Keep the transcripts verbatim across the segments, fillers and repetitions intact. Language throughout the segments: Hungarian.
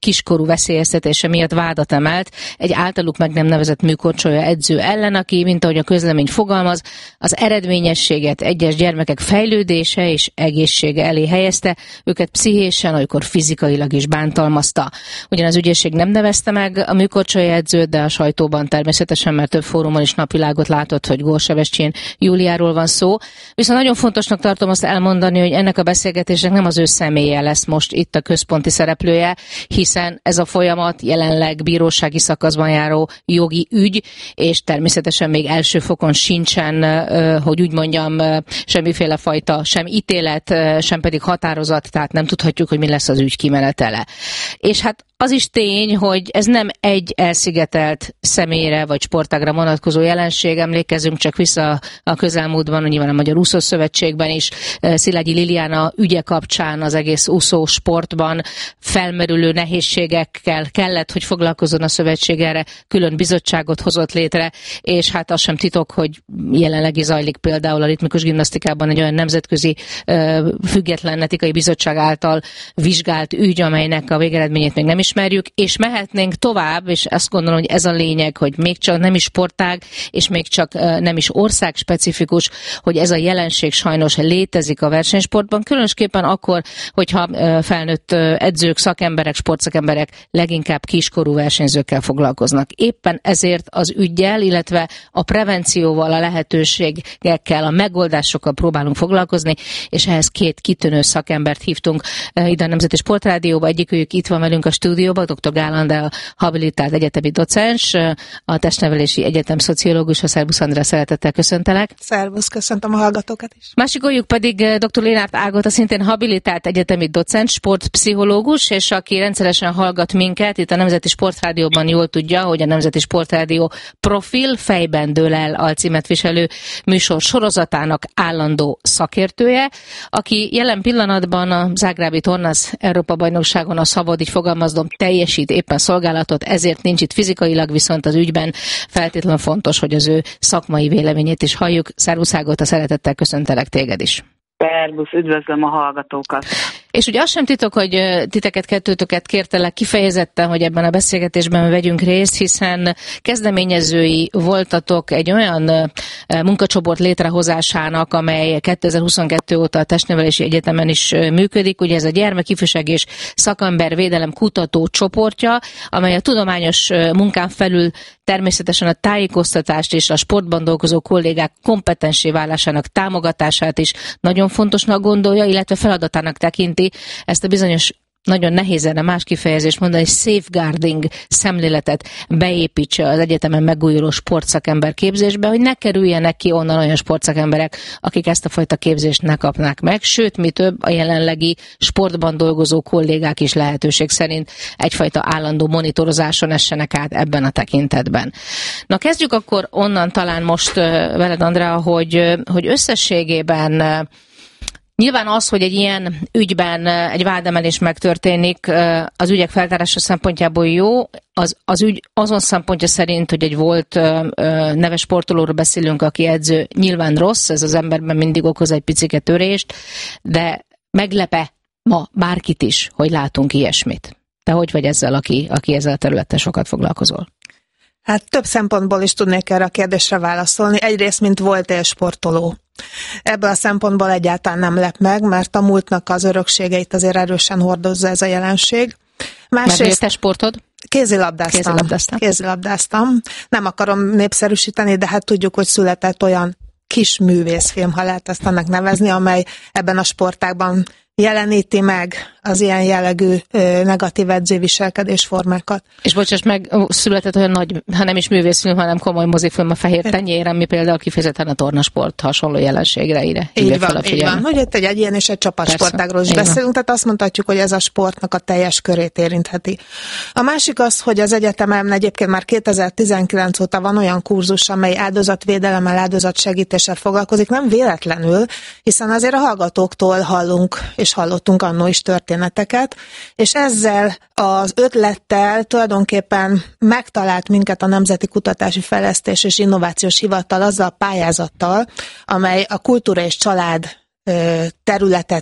kiskorú veszélyeztetése miatt vádat emelt egy általuk meg nem nevezett műkorcsolya edző ellen, aki, mint ahogy a közlemény fogalmaz, az eredményességet egyes gyermekek fejlődése és egészsége elé helyezte, őket pszichésen, olykor fizikailag is bántalmazta. Ugyan az ügyészség nem nevezte meg a műkorcsolya edzőt, de a sajtóban természetesen, mert több fórumon is napvilágot látott, hogy Górsevestjén Júliáról van szó. Viszont nagyon fontosnak tartom azt elmondani, hogy ennek a beszélgetésnek nem az ő személye lesz most itt a központi szereplője, hiszen ez a folyamat jelenleg bírósági szakaszban járó jogi ügy, és természetesen még első fokon sincsen, hogy úgy mondjam, semmiféle fajta, sem ítélet, sem pedig határozat, tehát nem tudhatjuk, hogy mi lesz az ügy kimenetele. És hát az is tény, hogy ez nem egy elszigetelt személyre vagy sportágra vonatkozó jelenség, emlékezzünk csak vissza a közelmúltban, nyilván a Magyar Úszó Szövetségben is, Szilágyi Liliana ügye kapcsán az egész úszó sportban felmerülő nehézségekkel kellett, hogy foglalkozzon a szövetség, erre külön bizottságot hozott létre, és hát az sem titok, hogy jelenleg is zajlik például a ritmikus gimnasztikában egy olyan nemzetközi független etikai bizottság által vizsgált ügy, amelynek a végeredményét még nem ismerjük, és mehetnénk tovább, és azt gondolom, hogy ez a lényeg, hogy még csak nem is sportág, és még csak nem is ország specifikus, hogy ez a jelenség sajnos létezik a versenysportban, különösképpen akkor, hogyha felnőtt edzők, szakemberek, sportszakemberek leginkább kiskorú versenyzőkkel foglalkoznak. Éppen ezért az üggyel, illetve a prevencióval, a lehetőségekkel, a megoldásokkal próbálunk foglalkozni, és ehhez két kitűnő szakembert hívtunk ide a Nemzeti Sportrádióba, egyikük itt van velünk a stúdióban, dr. Gál Andrea, habilitált egyetemi docens, a Testnevelési Egyetem szociológusa. Szervusz Andrea, szeretettel köszöntelek. Szervusz, köszöntöm a hallgatókat is. Másikójuk pedig dr. Lénárt Ágota, szintén habilitált egyetemi docens, sportpszichológus, és aki rendszeresen hallgat minket, itt a Nemzeti Sportrádióban jól tudja, hogy a Nemzeti Sportrádió Profil fejben dől el alcímet viselő műsor sorozatának állandó szakértője, aki jelen pillanatban a zágrábi tornász Európa-bajnokságon, a szabad, így fogalmazom, teljesít éppen szolgálatot, ezért nincs itt fizikailag, viszont az ügyben feltétlenül fontos, hogy az ő szakmai véleményét is halljuk. Szervusz Ágota, szeretettel köszöntelek téged is. Szervusz, üdvözlöm a hallgatókat. És ugye az sem titok, hogy titeket, kettőtöket kértelek kifejezetten, hogy ebben a beszélgetésben vegyünk részt, hiszen kezdeményezői voltatok egy olyan munkacsoport létrehozásának, amely kétezer-huszonkettő óta a Testnevelési Egyetemen is működik. Ugye ez a gyermek, ifjúság és szakembervédelem kutató csoportja, amely a tudományos munkán felül természetesen a tájékoztatást és a sportban dolgozó kollégák kompetensé válásának támogatását is nagyon fontosnak gondolja, illetve feladatának tekinti ezt a bizonyos, nagyon nehéz erre más kifejezést mondani, safeguarding szemléletet beépítse az egyetemen megújuló sportszakember képzésbe, hogy ne kerüljenek ki onnan olyan sportszakemberek, akik ezt a fajta képzést ne kapnák meg, sőt, mi több, a jelenlegi sportban dolgozó kollégák is lehetőség szerint egyfajta állandó monitorozáson essenek át ebben a tekintetben. Na kezdjük akkor onnan talán most veled, Andrea, hogy, hogy összességében nyilván az, hogy egy ilyen ügyben egy vádemelés megtörténik, az ügyek feltárása szempontjából jó, az, az ügy azon szempontja szerint, hogy egy volt neves sportolóról beszélünk, aki edző, nyilván rossz, ez az emberben mindig okoz egy picike törést, de meglepe ma bárkit is, hogy látunk ilyesmit. Te hogy vagy ezzel, aki, aki ezzel a területtel sokat foglalkozol? Hát több szempontból is tudnék erre a kérdésre válaszolni. Egyrészt, mint volt élsportoló. Ebből a szempontból egyáltalán nem lep meg, mert a múltnak az örökségeit azért erősen hordozza ez a jelenség. Másrészt te sportod? Kézilabdáztam. Kézilabdáztam. Kézilabdáztam. Nem akarom népszerűsíteni, de hát tudjuk, hogy született olyan kis művészfilm, ha lehet ezt annak nevezni, amely ebben a sportágban jeleníti meg az ilyen jellegű ö, negatív edzőviselkedés formákat. És bocsáss meg, született olyan nagy, ha nem is művészfilm, hanem komoly mozifilm, a Fehér tenyér, ami például kifejezetten a tornasport hasonló jelenségre ide. Így van, így van. Hogy itt egy egyén és egy csapatsportágról is beszélünk, tehát azt mondhatjuk, hogy ez a sportnak a teljes körét érintheti. A másik az, hogy az egyetemen egyébként már kétezer-tizenkilenc óta van olyan kurzus, amely áldozatvédelemmel, áldozatsegítéssel foglalkozik, nem véletlenül, hiszen azért a hallgatóktól hallunk és hallottunk annó is történeteket, és ezzel az ötlettel tulajdonképpen megtalált minket a Nemzeti Kutatási Fejlesztés és Innovációs Hivatal azzal a pályázattal, amely a kultúra és család területet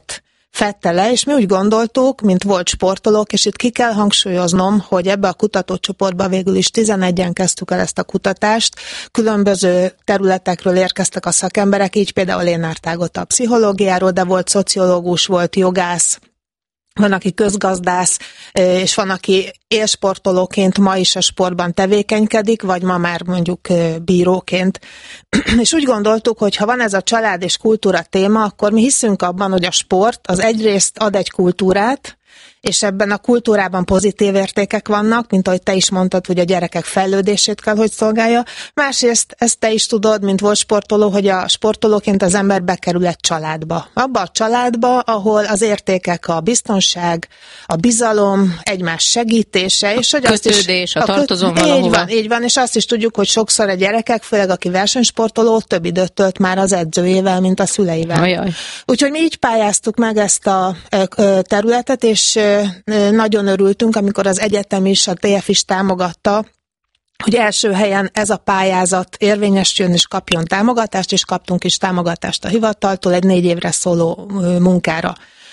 fedte le, és mi úgy gondoltuk, mint volt sportolók, és itt ki kell hangsúlyoznom, hogy ebbe a kutatócsoportba végül is tizenegyen kezdtük el ezt a kutatást, különböző területekről érkeztek a szakemberek, így például Lénár Ágota a pszichológiáról, de volt szociológus, volt jogász, van, aki közgazdász, és van, aki élsportolóként ma is a sportban tevékenykedik, vagy ma már mondjuk bíróként. És úgy gondoltuk, hogy ha van ez a család és kultúra téma, akkor mi hiszünk abban, hogy a sport az egyrészt ad egy kultúrát, és ebben a kultúrában pozitív értékek vannak, mint ahogy te is mondtad, hogy a gyerekek fejlődését kell, hogy szolgálja. Másrészt ezt te is tudod, mint volt sportoló, hogy a sportolóként az ember bekerül egy családba. Abba a családba, ahol az értékek a biztonság, a bizalom, egymás segítése, és hogy a kötődés, a tartozom valahova. Így van, így van, és azt is tudjuk, hogy sokszor a gyerekek, főleg aki versenysportoló, több időt tölt már az edzőjével, mint a szüleivel. Ajaj. Úgyhogy mi így pályáztuk meg ezt a területet, és nagyon örültünk, amikor az egyetem is, a té ef is támogatta, hogy első helyen ez a pályázat érvényesüljön és kapjon támogatást, és kaptunk is támogatást a hivataltól egy négy évre szóló munkára.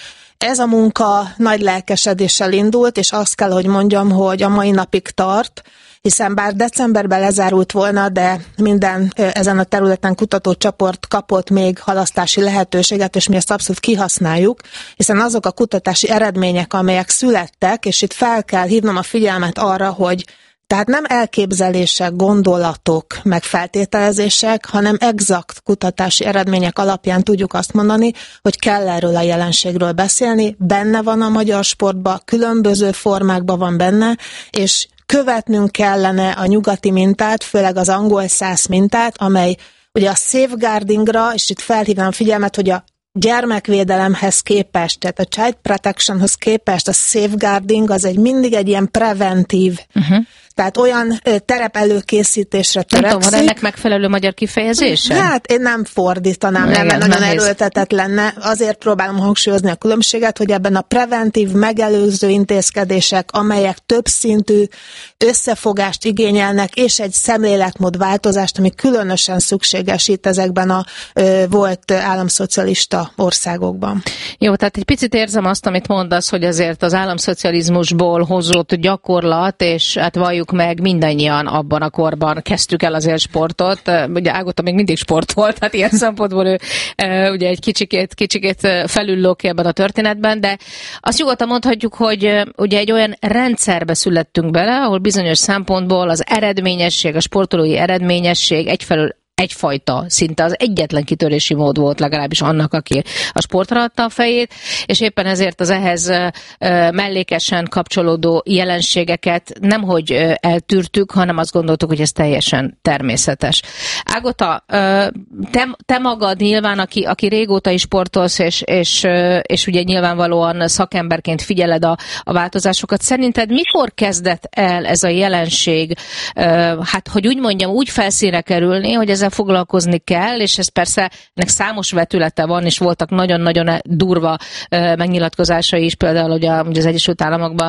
Ez a munka nagy lelkesedéssel indult, és azt kell, hogy mondjam, hogy a mai napig tart, hiszen bár decemberben lezárult volna, de minden ezen a területen kutatócsoport kapott még halasztási lehetőséget, és mi ezt abszolút kihasználjuk, hiszen azok a kutatási eredmények, amelyek születtek, és itt fel kell hívnom a figyelmet arra, hogy tehát nem elképzelések, gondolatok, meg feltételezések, hanem exakt kutatási eredmények alapján tudjuk azt mondani, hogy kell erről a jelenségről beszélni, benne van a magyar sportban, különböző formákban van benne, és követnünk kellene a nyugati mintát, főleg az angol száz mintát, amely ugye a safeguardingra, és itt felhívnám figyelmet, hogy a gyermekvédelemhez képest, tehát a child protectionhoz képest a safeguarding az egy mindig egy ilyen preventív, uh-huh. tehát olyan terep előkészítésre törekszik. Nem tudom, van ennek megfelelő magyar kifejezése? Hát én nem fordítanám, nem, mert nagyon erőltetett lenne. Azért próbálom hangsúlyozni a különbséget, hogy ebben a preventív, megelőző intézkedések, amelyek többszintű összefogást igényelnek, és egy szemléletmódváltozást, ami különösen szükséges itt ezekben a ö, volt államszocialista országokban. Jó, tehát egy picit érzem azt, amit mondasz, hogy azért az államszocializmusból hozott gyakorlat, és hát valljuk meg, mindannyian abban a korban kezdtük el az élsportot. Ugye Ágota még mindig sportolt, hát ilyen szempontból ő ugye egy kicsikét, kicsikét felüllók ebben a történetben, de azt nyugodtan mondhatjuk, hogy ugye egy olyan rendszerbe születtünk bele, ahol bizonyos szempontból az eredményesség, a sportolói eredményesség egyfelől egyfajta, szinte az egyetlen kitörési mód volt legalábbis annak, aki a sportra adta a fejét, és éppen ezért az ehhez mellékesen kapcsolódó jelenségeket nemhogy eltűrtük, hanem azt gondoltuk, hogy ez teljesen természetes. Ágota, te, te magad nyilván, aki, aki régóta is sportolsz, és, és, és ugye nyilvánvalóan szakemberként figyeled a, a változásokat, szerinted mikor kezdett el ez a jelenség, hát hogy úgy mondjam, úgy felszínre kerülni, hogy ez foglalkozni kell, és ez persze ennek számos vetülete van, és voltak nagyon-nagyon durva megnyilatkozásai is, például ugye az Egyesült Államokban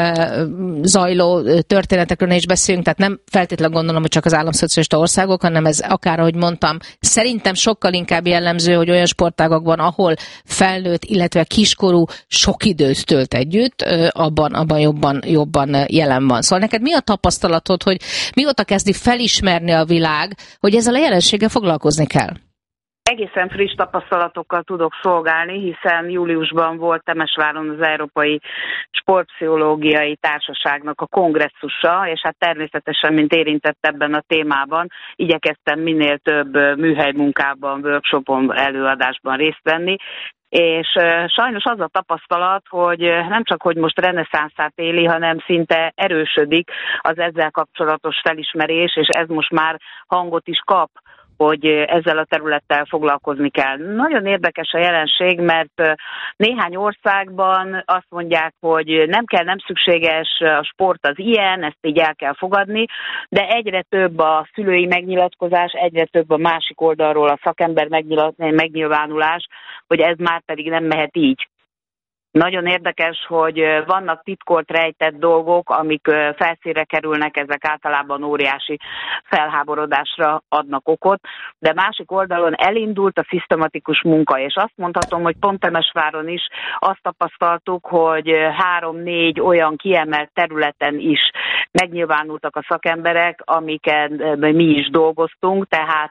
zajló történetekről ne is beszélünk, tehát nem feltétlenül gondolom, hogy csak az államszocialista országok, hanem ez akár, ahogy mondtam, szerintem sokkal inkább jellemző, hogy olyan sportágakban, ahol felnőtt, illetve kiskorú sok időt tölt együtt, abban, abban jobban, jobban jelen van. Szóval neked mi a tapasztalatod, hogy mióta kezdi felismerni a világ, hogy ezzel a jelenséggel foglalkozni kell? Egészen friss tapasztalatokkal tudok szolgálni, hiszen júliusban volt Temesváron az Európai Sportpszichológiai Társaságnak a kongresszusa, és hát természetesen, mint érintett ebben a témában, igyekeztem minél több műhelymunkában, workshopon, előadásban részt venni, és sajnos az a tapasztalat, hogy nem csak, hogy most reneszánszát éli, hanem szinte erősödik az ezzel kapcsolatos felismerés, és ez most már hangot is kap, hogy ezzel a területtel foglalkozni kell. Nagyon érdekes a jelenség, mert néhány országban azt mondják, hogy nem kell, nem szükséges, a sport az ilyen, ezt így el kell fogadni, de egyre több a szülői megnyilatkozás, egyre több a másik oldalról a szakember megnyilvánulás, hogy ez már pedig nem mehet így. Nagyon érdekes, hogy vannak titkolt, rejtett dolgok, amik felszínre kerülnek, ezek általában óriási felháborodásra adnak okot, de másik oldalon elindult a szisztematikus munka, és azt mondhatom, hogy pont Temesváron is azt tapasztaltuk, hogy három-négy olyan kiemelt területen is megnyilvánultak a szakemberek, amiken mi is dolgoztunk, tehát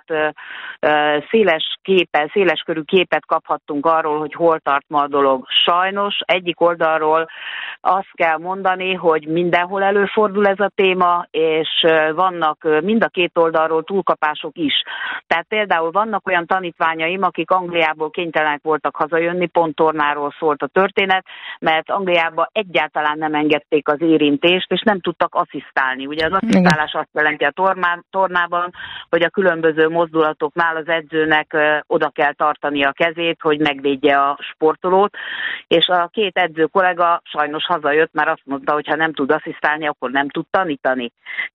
széles képe, széles körű képet kaphattunk arról, hogy hol tart ma a dolog. Sajnos egyik oldalról azt kell mondani, hogy mindenhol előfordul ez a téma, és vannak mind a két oldalról túlkapások is. Tehát például vannak olyan tanítványaim, akik Angliából kénytelenek voltak hazajönni, pont tornáról szólt a történet, mert Angliába egyáltalán nem engedték az érintést, és nem tudtak asszisztálni. Ugye az asszisztálás azt jelenti a tornán, tornában, hogy a különböző mozdulatoknál az edzőnek oda kell tartani a kezét, hogy megvédje a sportolót, és a két edző kollega sajnos hazajött, mert azt mondta, hogy ha nem tud asszisztálni, akkor nem tud tanítani.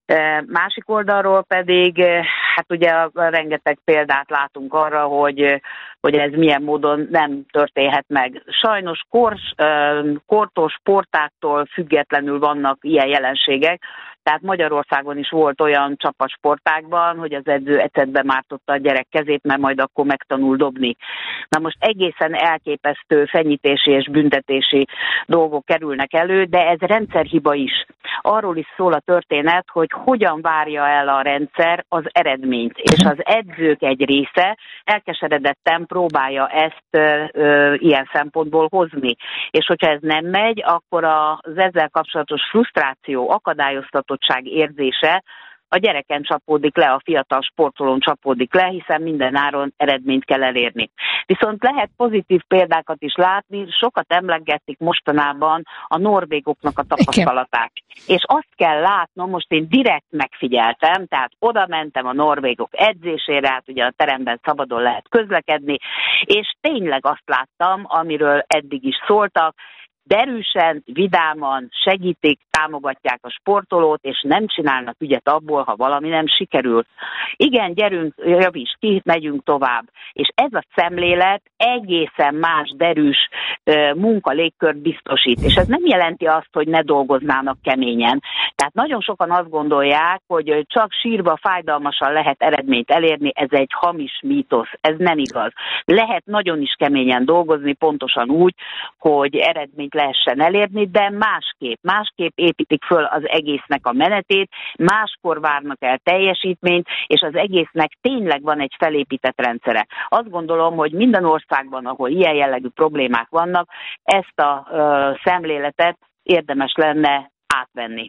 Másik oldalról pedig, hát ugye rengeteg példát látunk arra, hogy, hogy ez milyen módon nem történhet meg. Sajnos kor, kortól, sportáktól függetlenül vannak ilyen jelenségek, tehát Magyarországon is volt olyan csapatsportákban, hogy az edző ecetbe mártotta a gyerek kezét, mert majd akkor megtanul dobni. Na most egészen elképesztő fenyítési és büntetési dolgok kerülnek elő, de ez rendszerhiba is. Arról is szól a történet, hogy hogyan várja el a rendszer az eredményt, és az edzők egy része elkeseredetten próbálja ezt ö, ö, ilyen szempontból hozni. És hogyha ez nem megy, akkor az ezzel kapcsolatos frusztráció, akadályoztatottság érzése a gyereken csapódik le, a fiatal sportolón csapódik le, hiszen minden áron eredményt kell elérni. Viszont lehet pozitív példákat is látni, sokat emlegetik mostanában a norvégoknak a tapasztalatát. Igen. És azt kell látnom, most én direkt megfigyeltem, tehát oda mentem a norvégok edzésére, hát ugye a teremben szabadon lehet közlekedni, és tényleg azt láttam, amiről eddig is szóltak, derűsen, vidáman segítik, támogatják a sportolót, és nem csinálnak ügyet abból, ha valami nem sikerül. Igen, gyerünk, javíts ki, megyünk tovább. És ez a szemlélet egészen más, derűs munkalégkört biztosít. És ez nem jelenti azt, hogy ne dolgoznának keményen. Tehát nagyon sokan azt gondolják, hogy csak sírva, fájdalmasan lehet eredményt elérni, ez egy hamis mítosz, ez nem igaz. Lehet nagyon is keményen dolgozni, pontosan úgy, hogy eredményt lehessen elérni, de másképp, másképp építik föl az egésznek a menetét, máskor várnak el teljesítményt, és az egésznek tényleg van egy felépített rendszere. Azt gondolom, hogy minden országban, ahol ilyen jellegű problémák vannak, ezt a uh, szemléletet érdemes lenne átvenni.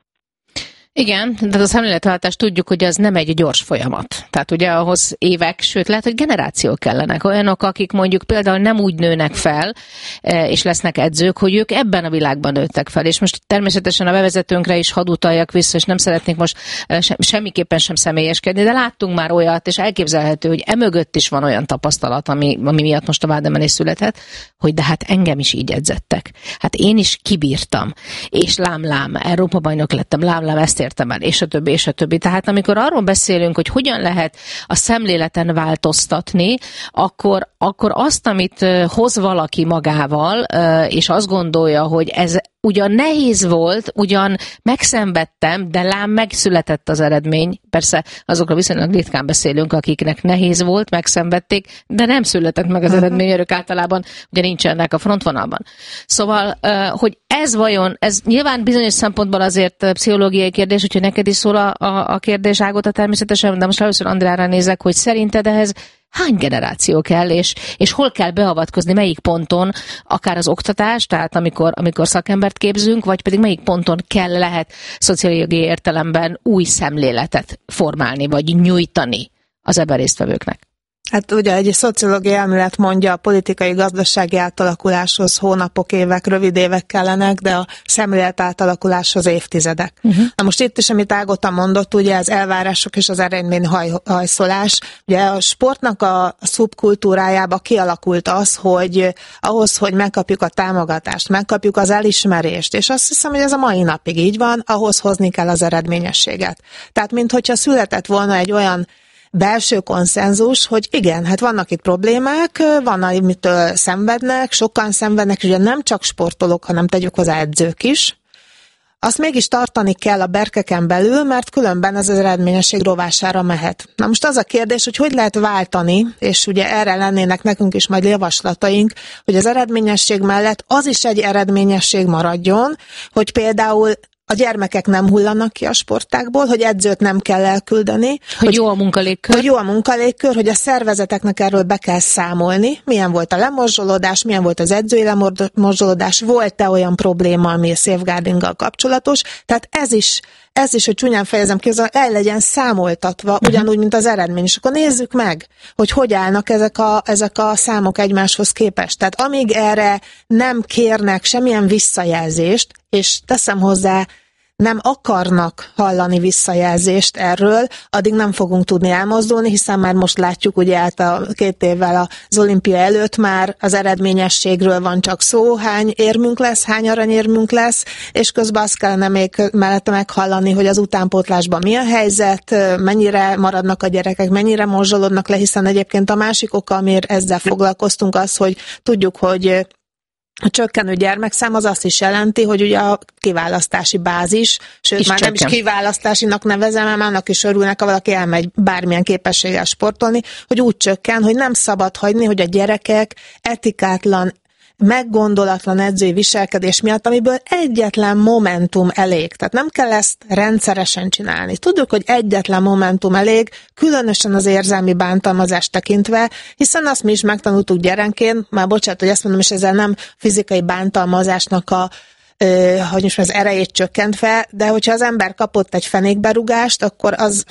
Igen, de a szemléletváltást tudjuk, hogy az nem egy gyors folyamat. Tehát ugye ahhoz évek, sőt lehet, hogy generációk kellenek. Olyanok, akik mondjuk például nem úgy nőnek fel, és lesznek edzők, hogy ők ebben a világban nőttek fel. És most természetesen a bevezetőnkre is hadd utaljak vissza, és nem szeretnék most semmiképpen sem személyeskedni, de láttunk már olyat, és elképzelhető, hogy emögött is van olyan tapasztalat, ami, ami miatt most a vádemelés született, hogy de hát engem is így edzettek. Hát én is kibírtam, és lám-lám, Európa-bajnok lettem, lám-lám, ezt értem el, és a többi, és a többi. Tehát amikor arról beszélünk, hogy hogyan lehet a szemléleten változtatni, akkor, akkor azt, amit hoz valaki magával, és azt gondolja, hogy ez ugyan nehéz volt, ugyan megszenvedtem, de lám megszületett az eredmény. Persze azokra viszonylag ritkán beszélünk, akiknek nehéz volt, megszenvedték, de nem született meg az eredmény, ők általában ugye nincsenek a frontvonalban. Szóval, hogy ez vajon, ez nyilván bizonyos szempontból azért pszichológiai kérdés, hogyha neked is szól a, a, a kérdés, Ágota, természetesen, de most először Andrára nézek, hogy szerinted ehhez hány generáció kell, és, és hol kell beavatkozni, melyik ponton, akár az oktatás, tehát amikor, amikor szakembert képzünk, vagy pedig melyik ponton kell, lehet szociológiai értelemben új szemléletet formálni, vagy nyújtani az ebben résztvevőknek? Hát ugye egy szociológiai elmélet mondja, a politikai-gazdasági átalakuláshoz hónapok, évek, rövid évek kellenek, de a szemlélet átalakuláshoz évtizedek. Uh-huh. Na most itt is, amit Ágota mondott, ugye az elvárások és az eredményhajszolás. Ugye a sportnak a szubkultúrájába kialakult az, hogy ahhoz, hogy megkapjuk a támogatást, megkapjuk az elismerést, és azt hiszem, hogy ez a mai napig így van, ahhoz hozni kell az eredményességet. Tehát, minthogyha született volna egy olyan belső konszenzus, hogy igen, hát vannak itt problémák, van, amitől szenvednek, sokan szenvednek, ugye nem csak sportolók, hanem tegyük hozzá edzők is. Azt mégis tartani kell a berkeken belül, mert különben ez az eredményesség rovására mehet. Na most az a kérdés, hogy hogy lehet váltani, és ugye erre lennének nekünk is majd javaslataink, hogy az eredményesség mellett az is egy eredményesség maradjon, hogy például a gyermekek nem hullanak ki a sportágból, hogy edzőt nem kell elküldeni. Hogy, hogy jó a munkalégkör. Hogy jó a munkalégkör, hogy a szervezeteknek erről be kell számolni. Milyen volt a lemorzsolódás, milyen volt az edzői lemorzsolódás, volt-e olyan probléma, ami a safeguardinggal kapcsolatos. Tehát ez is, ez is, hogy csúnyán fejezem ki, el legyen számoltatva, uh-huh. ugyanúgy, mint az eredmény. És akkor nézzük meg, hogy hogy állnak ezek a, ezek a számok egymáshoz képest. Tehát amíg erre nem kérnek semmilyen visszajelzést, és teszem hozzá, nem akarnak hallani visszajelzést erről, addig nem fogunk tudni elmozdulni, hiszen már most látjuk, ugye át a két évvel az olimpia előtt már az eredményességről van csak szó, hány érmünk lesz, hány aranyérmünk lesz, és közben azt kellene még mellette meghallani, hogy az utánpótlásban mi a helyzet, mennyire maradnak a gyerekek, mennyire morzsolódnak le, hiszen egyébként a másik oka, amiért ezzel foglalkoztunk, az, hogy tudjuk, hogy a csökkenő gyermekszám az azt is jelenti, hogy ugye a kiválasztási bázis, sőt is már csökken. Nem is kiválasztásinak nevezem, mert annak is örülnek, ha valaki elmegy bármilyen képességgel sportolni, hogy úgy csökken, hogy nem szabad hagyni, hogy a gyerekek etikátlan, meggondolatlan edzői viselkedés miatt, amiből egyetlen momentum elég. Tehát nem kell ezt rendszeresen csinálni. Tudjuk, hogy egyetlen momentum elég, különösen az érzelmi bántalmazást tekintve, hiszen azt mi is megtanultuk gyerekként, már bocsánat, hogy ezt mondom, és ezzel nem fizikai bántalmazásnak a ö, hogy most az erejét csökkentve, de hogyha az ember kapott egy fenékberúgást, akkor az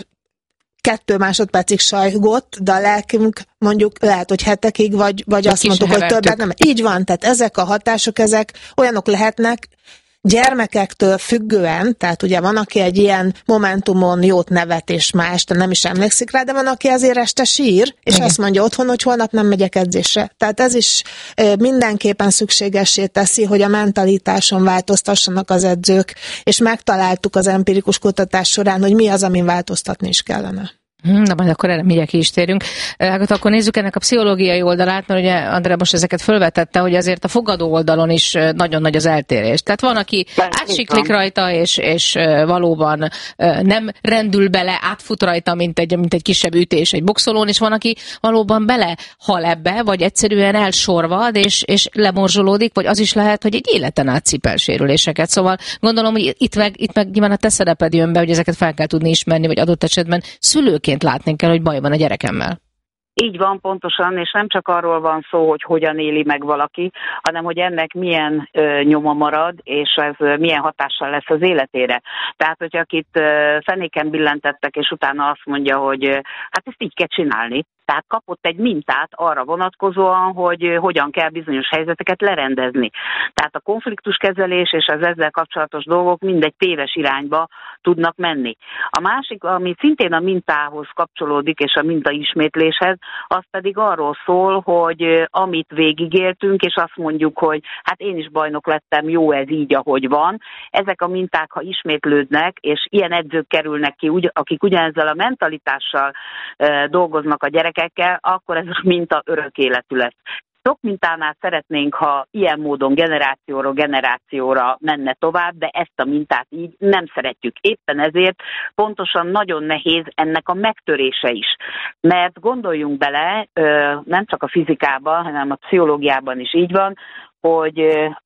kettő másodpercig sajgott, de a lelkünk mondjuk lehet, hogy hetekig, vagy, vagy azt mondtuk, hogy többet nem. Így van, tehát ezek a hatások, ezek olyanok lehetnek, gyermekektől függően, tehát ugye van, aki egy ilyen momentumon jót nevet, és már este nem is emlékszik rá, de van, aki azért este sír, és igen. azt mondja otthon, hogy holnap nem megyek edzésre. Tehát ez is mindenképpen szükségessé teszi, hogy a mentalitáson változtassanak az edzők, és megtaláltuk az empirikus kutatás során, hogy mi az, amin változtatni is kellene. Na majd akkor erre mindjárt ki is térünk. Hát akkor nézzük ennek a pszichológiai oldalát, mert ugye Andrea most ezeket fölvetette, hogy azért a fogadó oldalon is nagyon nagy az eltérés. Tehát van, aki átsiklik rajta, és, és valóban nem rendül bele, átfut rajta, mint egy, mint egy kisebb ütés egy boxolón, és van, aki valóban belehal ebbe, vagy egyszerűen elsorvad, és, és lemorzsolódik, vagy az is lehet, hogy egy életen át cipel sérüléseket. Szóval gondolom, hogy itt meg, itt meg nyilván a te szereped jön be, hogy ezeket fel kell tudni ismerni, vagy adott esetben szülőként látni kell, hogy baj van a gyerekemmel. Így van, pontosan, és nem csak arról van szó, hogy hogyan éli meg valaki, hanem hogy ennek milyen ö, nyoma marad, és ez ö, milyen hatással lesz az életére. Tehát, hogy akit ö, fenéken billentettek, és utána azt mondja, hogy ö, hát ezt így kell csinálni. Tehát kapott egy mintát arra vonatkozóan, hogy hogyan kell bizonyos helyzeteket lerendezni. Tehát a konfliktuskezelés és az ezzel kapcsolatos dolgok mindegy téves irányba tudnak menni. A másik, ami szintén a mintához kapcsolódik, és a mintaismétléshez, az pedig arról szól, hogy amit végigéltünk, és azt mondjuk, hogy hát én is bajnok lettem, jó ez így, ahogy van. Ezek a minták, ha ismétlődnek, és ilyen edzők kerülnek ki, akik ugyanezzel a mentalitással e, dolgoznak a gyerekekkel, akkor ez a minta örök életű lesz. Sok mintánál szeretnénk, ha ilyen módon generációról generációra menne tovább, de ezt a mintát így nem szeretjük. Éppen ezért pontosan nagyon nehéz ennek a megtörése is. Mert gondoljunk bele, nem csak a fizikában, hanem a pszichológiában is így van, hogy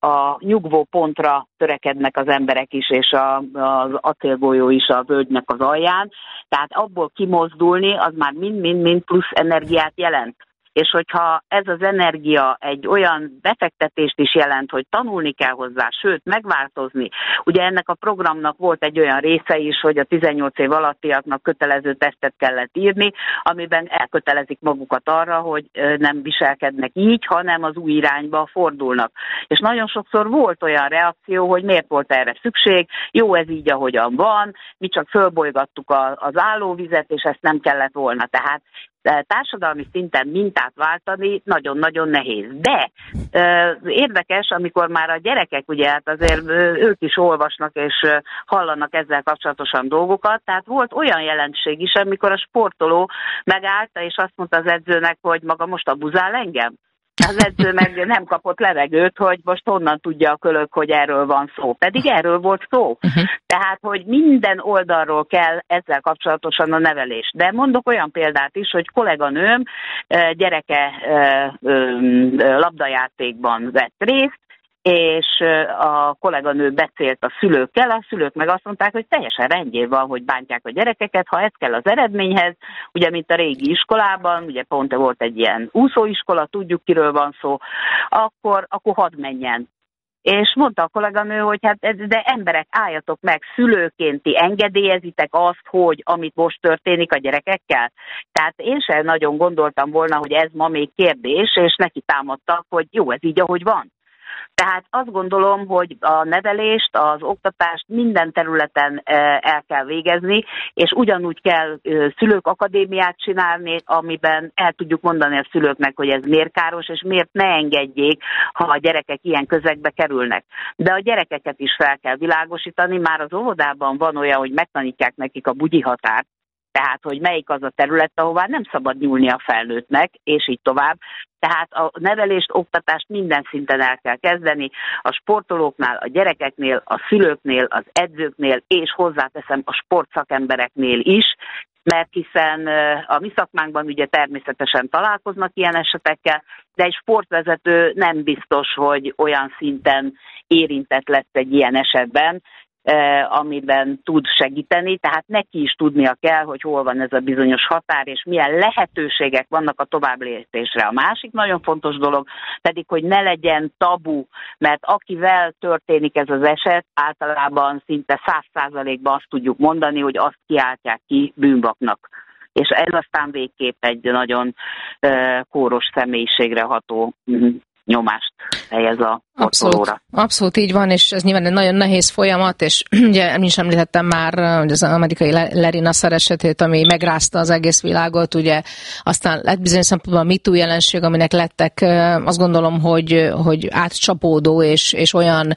a nyugvó pontra törekednek az emberek is, és a, az acélgolyó is a völgynek az alján. Tehát abból kimozdulni, az már mind-mind-mind plusz energiát jelent. És hogyha ez az energia egy olyan befektetést is jelent, hogy tanulni kell hozzá, sőt, megváltozni. Ugye ennek a programnak volt egy olyan része is, hogy a tizennyolc év alattiaknak kötelező tesztet kellett írni, amiben elkötelezik magukat arra, hogy nem viselkednek így, hanem az új irányba fordulnak. És nagyon sokszor volt olyan reakció, hogy miért volt erre szükség, jó ez így, ahogyan van, mi csak fölbolygattuk az állóvizet, és ezt nem kellett volna. Tehát társadalmi szinten mintát váltani nagyon-nagyon nehéz. De érdekes, amikor már a gyerekek, ugye hát azért ők is olvasnak és hallanak ezzel kapcsolatosan dolgokat, tehát volt olyan jelenség is, amikor a sportoló megállta és azt mondta az edzőnek, hogy maga most abuzál engem. Az edző meg nem kapott levegőt, hogy most honnan tudja a kölök, hogy erről van szó. Pedig erről volt szó. Uh-huh. Tehát, hogy minden oldalról kell ezzel kapcsolatosan a nevelés. De mondok olyan példát is, hogy kolléganőm gyereke labdajátékban vett részt, és a kolléganő beszélt a szülőkkel, a szülők meg azt mondták, hogy teljesen rendjén van, hogy bántják a gyerekeket, ha ez kell az eredményhez, ugye mint a régi iskolában, ugye pont volt egy ilyen úszóiskola, tudjuk kiről van szó, akkor, akkor hadd menjen. És mondta a kolléganő, hogy hát de emberek, álljatok meg, szülőként ti engedélyezitek azt, hogy amit most történik a gyerekekkel. Tehát én sem nagyon gondoltam volna, hogy ez ma még kérdés, és neki támadtak, hogy jó, ez így, ahogy van. Tehát azt gondolom, hogy a nevelést, az oktatást minden területen el kell végezni, és ugyanúgy kell szülők akadémiát csinálni, amiben el tudjuk mondani a szülőknek, hogy ez miért káros, és miért ne engedjék, ha a gyerekek ilyen közegbe kerülnek. De a gyerekeket is fel kell világosítani, már az óvodában van olyan, hogy megtanítják nekik a bugyi határt, tehát, hogy melyik az a terület, ahová nem szabad nyúlni a felnőttnek, és így tovább. Tehát a nevelést, oktatást minden szinten el kell kezdeni, a sportolóknál, a gyerekeknél, a szülőknél, az edzőknél, és hozzáteszem a sportszakembereknél is, mert hiszen a mi szakmánkban ugye természetesen találkoznak ilyen esetekkel, de egy sportvezető nem biztos, hogy olyan szinten érintett lesz egy ilyen esetben, amiben tud segíteni, tehát neki is tudnia kell, hogy hol van ez a bizonyos határ, és milyen lehetőségek vannak a továbblépésre. A másik nagyon fontos dolog pedig, hogy ne legyen tabu, mert akivel történik ez az eset, általában szinte száz százalékban azt tudjuk mondani, hogy azt kiáltják ki bűnbaknak. És ez aztán végképp egy nagyon uh, kóros személyiségre ható uh, nyomást helyez a Abszolút, abszolút így van, és ez nyilván egy nagyon nehéz folyamat, és ugye én is említettem már az amerikai Larry Nassar esetét, ami megrázta az egész világot, ugye aztán lett bizonyos szempontból a MeToo jelenség, aminek lettek azt gondolom, hogy, hogy átcsapódó és, és olyan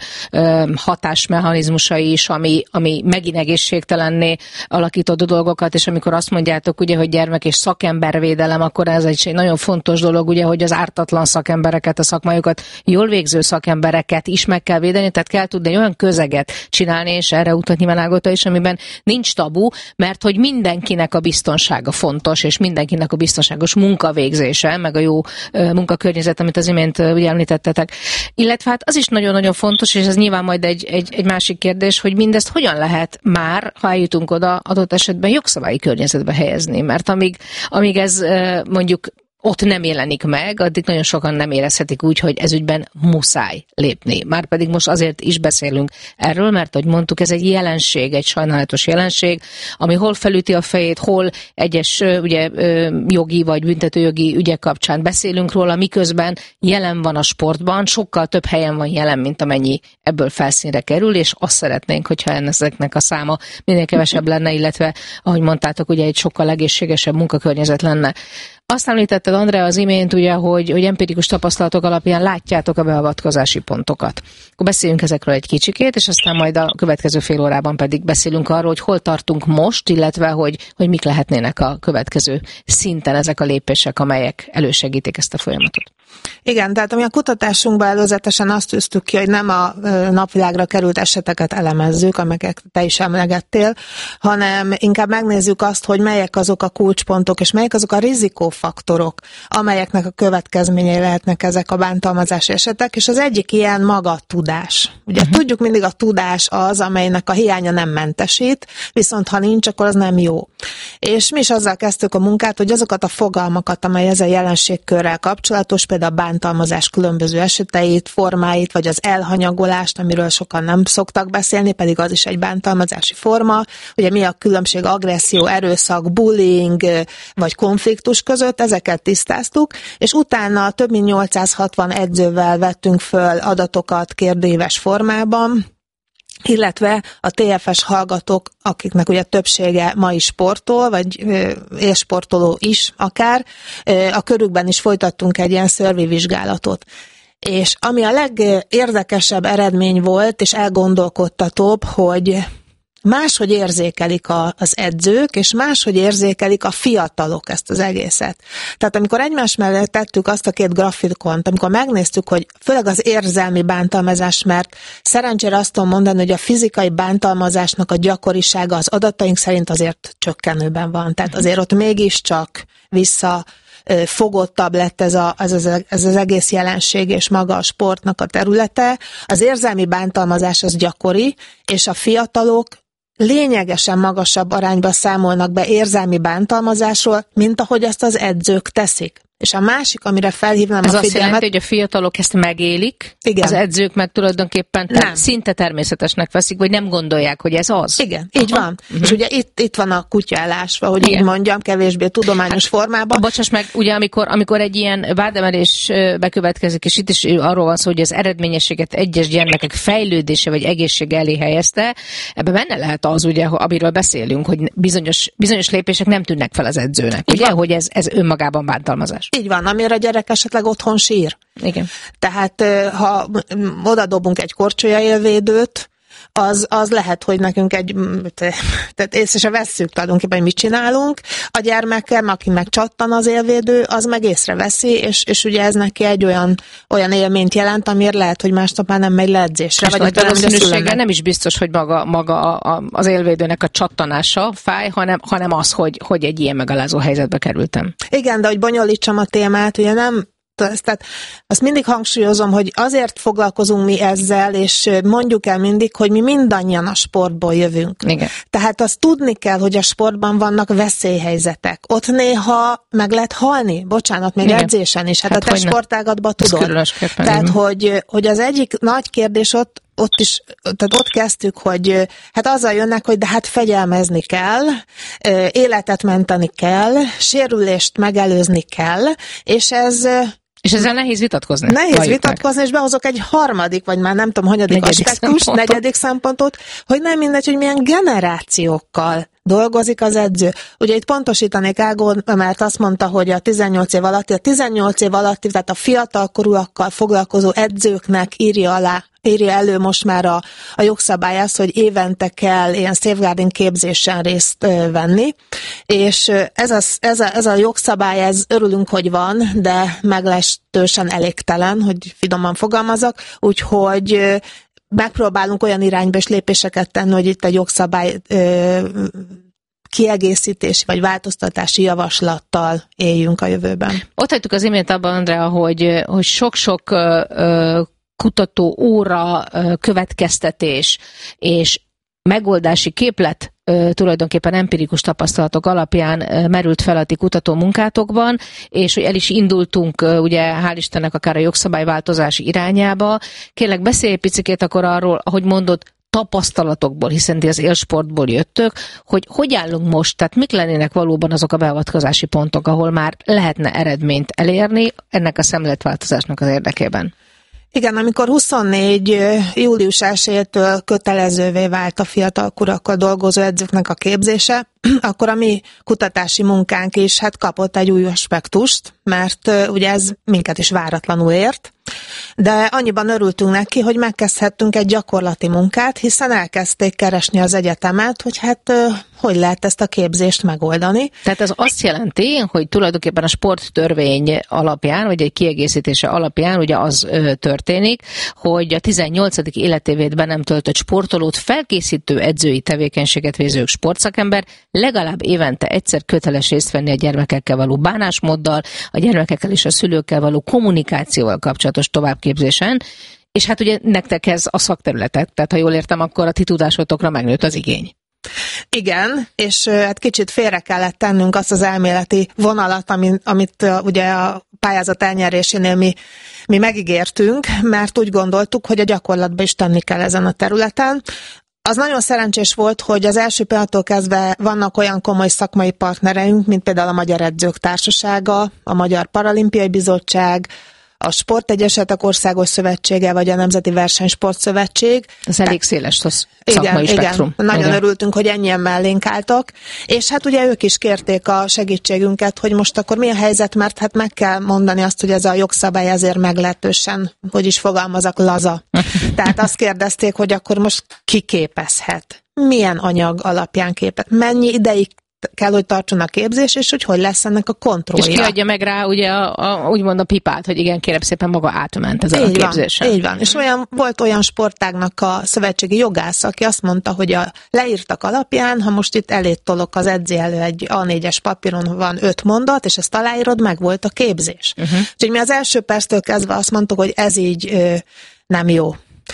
hatásmechanizmusai is, ami, ami megint egészségtelenné alakított a dolgokat, és amikor azt mondjátok, ugye, hogy gyermek és szakembervédelem, akkor ez egy nagyon fontos dolog, ugye, hogy az ártatlan szakembereket, a szakmájukat jól végző szakembereket is meg kell védeni, tehát kell tudni olyan közeget csinálni, és erre utat nyilván Ágota is, amiben nincs tabu, mert hogy mindenkinek a biztonsága fontos, és mindenkinek a biztonságos munkavégzése, meg a jó munkakörnyezet, amit az imént ugye említettetek. Illetve hát az is nagyon-nagyon fontos, és ez nyilván majd egy, egy, egy másik kérdés, hogy mindezt hogyan lehet már, ha eljutunk oda, adott esetben jogszabályi környezetbe helyezni, mert amíg, amíg ez mondjuk ott nem jelenik meg, addig nagyon sokan nem érezhetik úgy, hogy ez ügyben muszáj lépni. Márpedig most azért is beszélünk erről, mert ahogy mondtuk, ez egy jelenség, egy sajnálatos jelenség, ami hol felüti a fejét, hol egyes ugye, jogi vagy büntetőjogi ügyek kapcsán beszélünk róla, miközben jelen van a sportban, sokkal több helyen van jelen, mint amennyi ebből felszínre kerül, és azt szeretnénk, hogyha ezeknek a száma minél kevesebb lenne, illetve, ahogy mondtátok, ugye egy sokkal egészségesebb munkakörnyezet lenne. Azt említetted, Andrea, az imént, ugye, hogy, hogy empirikus tapasztalatok alapján látjátok a beavatkozási pontokat. Akkor beszéljünk ezekről egy kicsikét, és aztán majd a következő fél órában pedig beszélünk arról, hogy hol tartunk most, illetve hogy, hogy mik lehetnének a következő szinten ezek a lépések, amelyek elősegítik ezt a folyamatot. Igen, tehát ami a kutatásunkban előzetesen azt tűztük ki, hogy nem a napvilágra került eseteket elemezzük, amelyeket te is emlegettél, hanem inkább megnézzük azt, hogy melyek azok a kulcspontok, és melyek azok a rizikófaktorok, amelyeknek a következményei lehetnek ezek a bántalmazási esetek, és az egyik ilyen maga a tudás. Ugye uh-huh. tudjuk mindig, a tudás az, amelynek a hiánya nem mentesít, viszont ha nincs, akkor az nem jó. És mi is azzal kezdtük a munkát, hogy azokat a fogalmakat, amely ezzel jelenségkörrel kapcsolatos, például a bántalmazás különböző eseteit, formáit, vagy az elhanyagolást, amiről sokan nem szoktak beszélni, pedig az is egy bántalmazási forma. Ugye mi a különbség agresszió, erőszak, bullying vagy konfliktus között, ezeket tisztáztuk, és utána több mint nyolcszázhatvan edzővel vettünk föl adatokat kérdőíves formában, illetve a té ef es hallgatók, akiknek ugye többsége ma is sportol, vagy élsportoló is akár, a körükben is folytattunk egy ilyen szörvi vizsgálatot. És ami a legérdekesebb eredmény volt, és elgondolkodtatóbb, hogy máshogy érzékelik a, az edzők, és máshogy érzékelik a fiatalok ezt az egészet. Tehát amikor egymás mellett tettük azt a két grafikont, amikor megnéztük, hogy főleg az érzelmi bántalmazás, mert szerencsére azt tudom mondani, hogy a fizikai bántalmazásnak a gyakorisága az adataink szerint azért csökkenőben van. Tehát azért ott mégiscsak vissza fogottabb lett ez, a, ez, az, ez az egész jelenség, és maga a sportnak a területe. Az érzelmi bántalmazás az gyakori, és a fiatalok lényegesen magasabb arányban számolnak be érzelmi bántalmazásról, mint ahogy ezt az edzők teszik. És a másik, amire felhívnám ez a figyelmet... Ez azt jelenti, hogy a fiatalok ezt megélik, igen. Az edzők meg tulajdonképpen ter- szinte természetesnek veszik, vagy nem gondolják, hogy ez az. Igen, így Aha. van. Uh-huh. És ugye itt, itt van a kutya elásva, hogy igen. így mondjam, kevésbé tudományos hát, formában. Bocsáss meg, ugye amikor, amikor egy ilyen vádemelés bekövetkezik, és itt is arról van szó, hogy az eredményességet egyes gyermekek fejlődése vagy egészség elé helyezte, ebben benne lehet az, ugye, amiről beszélünk, hogy bizonyos, bizonyos lépések nem tűnnek fel az edzőnek, ugye, van. Hogy ez, ez önmagában bántalmazás. Így van, amire a gyerek esetleg otthon sír. Igen. Tehát ha odadobunk egy korcsolyaélvédőt, az, az lehet, hogy nekünk egy, tehát észre se vesszük tulajdonképpen, hogy mit csinálunk. A gyermekem, aki meg csattan az élvédő, az meg észreveszi, és, és ugye ez neki egy olyan, olyan élményt jelent, amiért lehet, hogy másnap már nem megy le edzésre. És vagy valószínűséggel nem is biztos, hogy maga, maga a, a, az élvédőnek a csattanása fáj, hanem, hanem az, hogy, hogy egy ilyen megalázó helyzetbe kerültem. Igen, de hogy bonyolítsam a témát, ugye nem tehát azt mindig hangsúlyozom, hogy azért foglalkozunk mi ezzel, és mondjuk el mindig, hogy mi mindannyian a sportból jövünk. Igen. Tehát azt tudni kell, hogy a sportban vannak veszélyhelyzetek. Ott néha meg lehet halni, bocsánat, még Igen. edzésen is. Hát, hát a te sportágatban tudod. Tehát, hogy, hogy az egyik nagy kérdés ott, ott is, tehát ott kezdtük, hogy hát azzal jönnek, hogy de hát fegyelmezni kell, életet menteni kell, sérülést megelőzni kell, és ez... És ezzel nehéz vitatkozni. Nehéz vitatkozni, és behozok egy harmadik, vagy már nem tudom, hanyadik aspektus, negyedik szempontot, hogy nem mindegy, hogy milyen generációkkal dolgozik az edző. Ugye itt pontosítanék Ágon, mert azt mondta, hogy a tizennyolc év alatti, a tizennyolc év alatti, tehát a fiatalkorúakkal foglalkozó edzőknek írja alá, írja elő most már a, a jogszabály azt, hogy évente kell ilyen safeguarding képzésen részt ö, venni, és ez a, ez, a, ez a jogszabály, ez örülünk, hogy van, de meglehetősen elégtelen, hogy finoman fogalmazok, úgyhogy ö, megpróbálunk olyan irányba is lépéseket tenni, hogy itt egy jogszabály ö, kiegészítési vagy változtatási javaslattal éljünk a jövőben. Ott hagytuk az imént abban, Andrea, hogy, hogy sok-sok ö, ö, kutató óra, ö, következtetés és megoldási képlet ö, tulajdonképpen empirikus tapasztalatok alapján ö, merült fel a ti kutató munkátokban, és hogy el is indultunk, ö, ugye hál' Istennek akár a jogszabályváltozás irányába. Kérlek, beszélj egy picikét akkor arról, ahogy mondod, tapasztalatokból, hiszen ti az élsportból jöttök, hogy hogy állunk most, tehát mik lennének valóban azok a beavatkozási pontok, ahol már lehetne eredményt elérni ennek a szemléletváltozásnak az érdekében? Igen, amikor huszonnégy július elsejétől kötelezővé vált a fiatalkorokkal dolgozó edzőknek a képzése, akkor a mi kutatási munkánk is hát kapott egy új aspektust, mert uh, ugye ez minket is váratlanul ért, de annyiban örültünk neki, hogy megkezdhettünk egy gyakorlati munkát, hiszen elkezdték keresni az egyetemet, hogy hát uh, hogy lehet ezt a képzést megoldani. Tehát ez azt jelenti, hogy tulajdonképpen a sporttörvény alapján, vagy egy kiegészítése alapján ugye az ö, történik, hogy a tizennyolcadik életévét be nem töltött sportolót felkészítő edzői tevékenységet végző sportszakember legalább évente egyszer köteles részt venni a gyermekekkel való bánásmóddal, a gyermekekkel és a szülőkkel való kommunikációval kapcsolatos továbbképzésen, és hát ugye nektek ez a szakterületek, tehát ha jól értem, akkor a ti tudásotokra megnőtt az igény. Igen, és hát kicsit félre kellett tennünk azt az elméleti vonalat, amit, amit ugye a pályázat elnyerésénél mi, mi megígértünk, mert úgy gondoltuk, hogy a gyakorlatban is tenni kell ezen a területen. Az nagyon szerencsés volt, hogy az első pillanattól kezdve vannak olyan komoly szakmai partnereink, mint például a Magyar Edzők Társasága, a Magyar Paralimpiai Bizottság, a Sportegyesetek Országos Szövetsége, vagy a Nemzeti Versenysportszövetség. Ez elég széles igen, szakmai spektrum. Igen, nagyon igen. örültünk, hogy ennyien mellénk álltak, és hát ugye ők is kérték a segítségünket, hogy most akkor mi a helyzet, mert hát meg kell mondani azt, hogy ez a jogszabály azért meglehetősen, hogy is fogalmazok, laza. Tehát azt kérdezték, hogy akkor most ki képezhet? Milyen anyag alapján képet? Mennyi ideig kell, hogy tartson a képzés, és hogy hogy lesz ennek a kontrollja. És kiadja meg rá ugye a, a, úgymond a pipát, hogy igen, kérem szépen, maga átment ezen így a képzésen. Van, így van. És olyan, volt olyan sportágnak a szövetségi jogász, aki azt mondta, hogy a leírtak alapján, ha most itt elét tolok az edzi elő egy á négyes papíron van öt mondat, és ezt aláírod, meg volt a képzés. Uh-huh. Úgyhogy mi az első perctől kezdve azt mondtuk, hogy ez így ö, nem jó.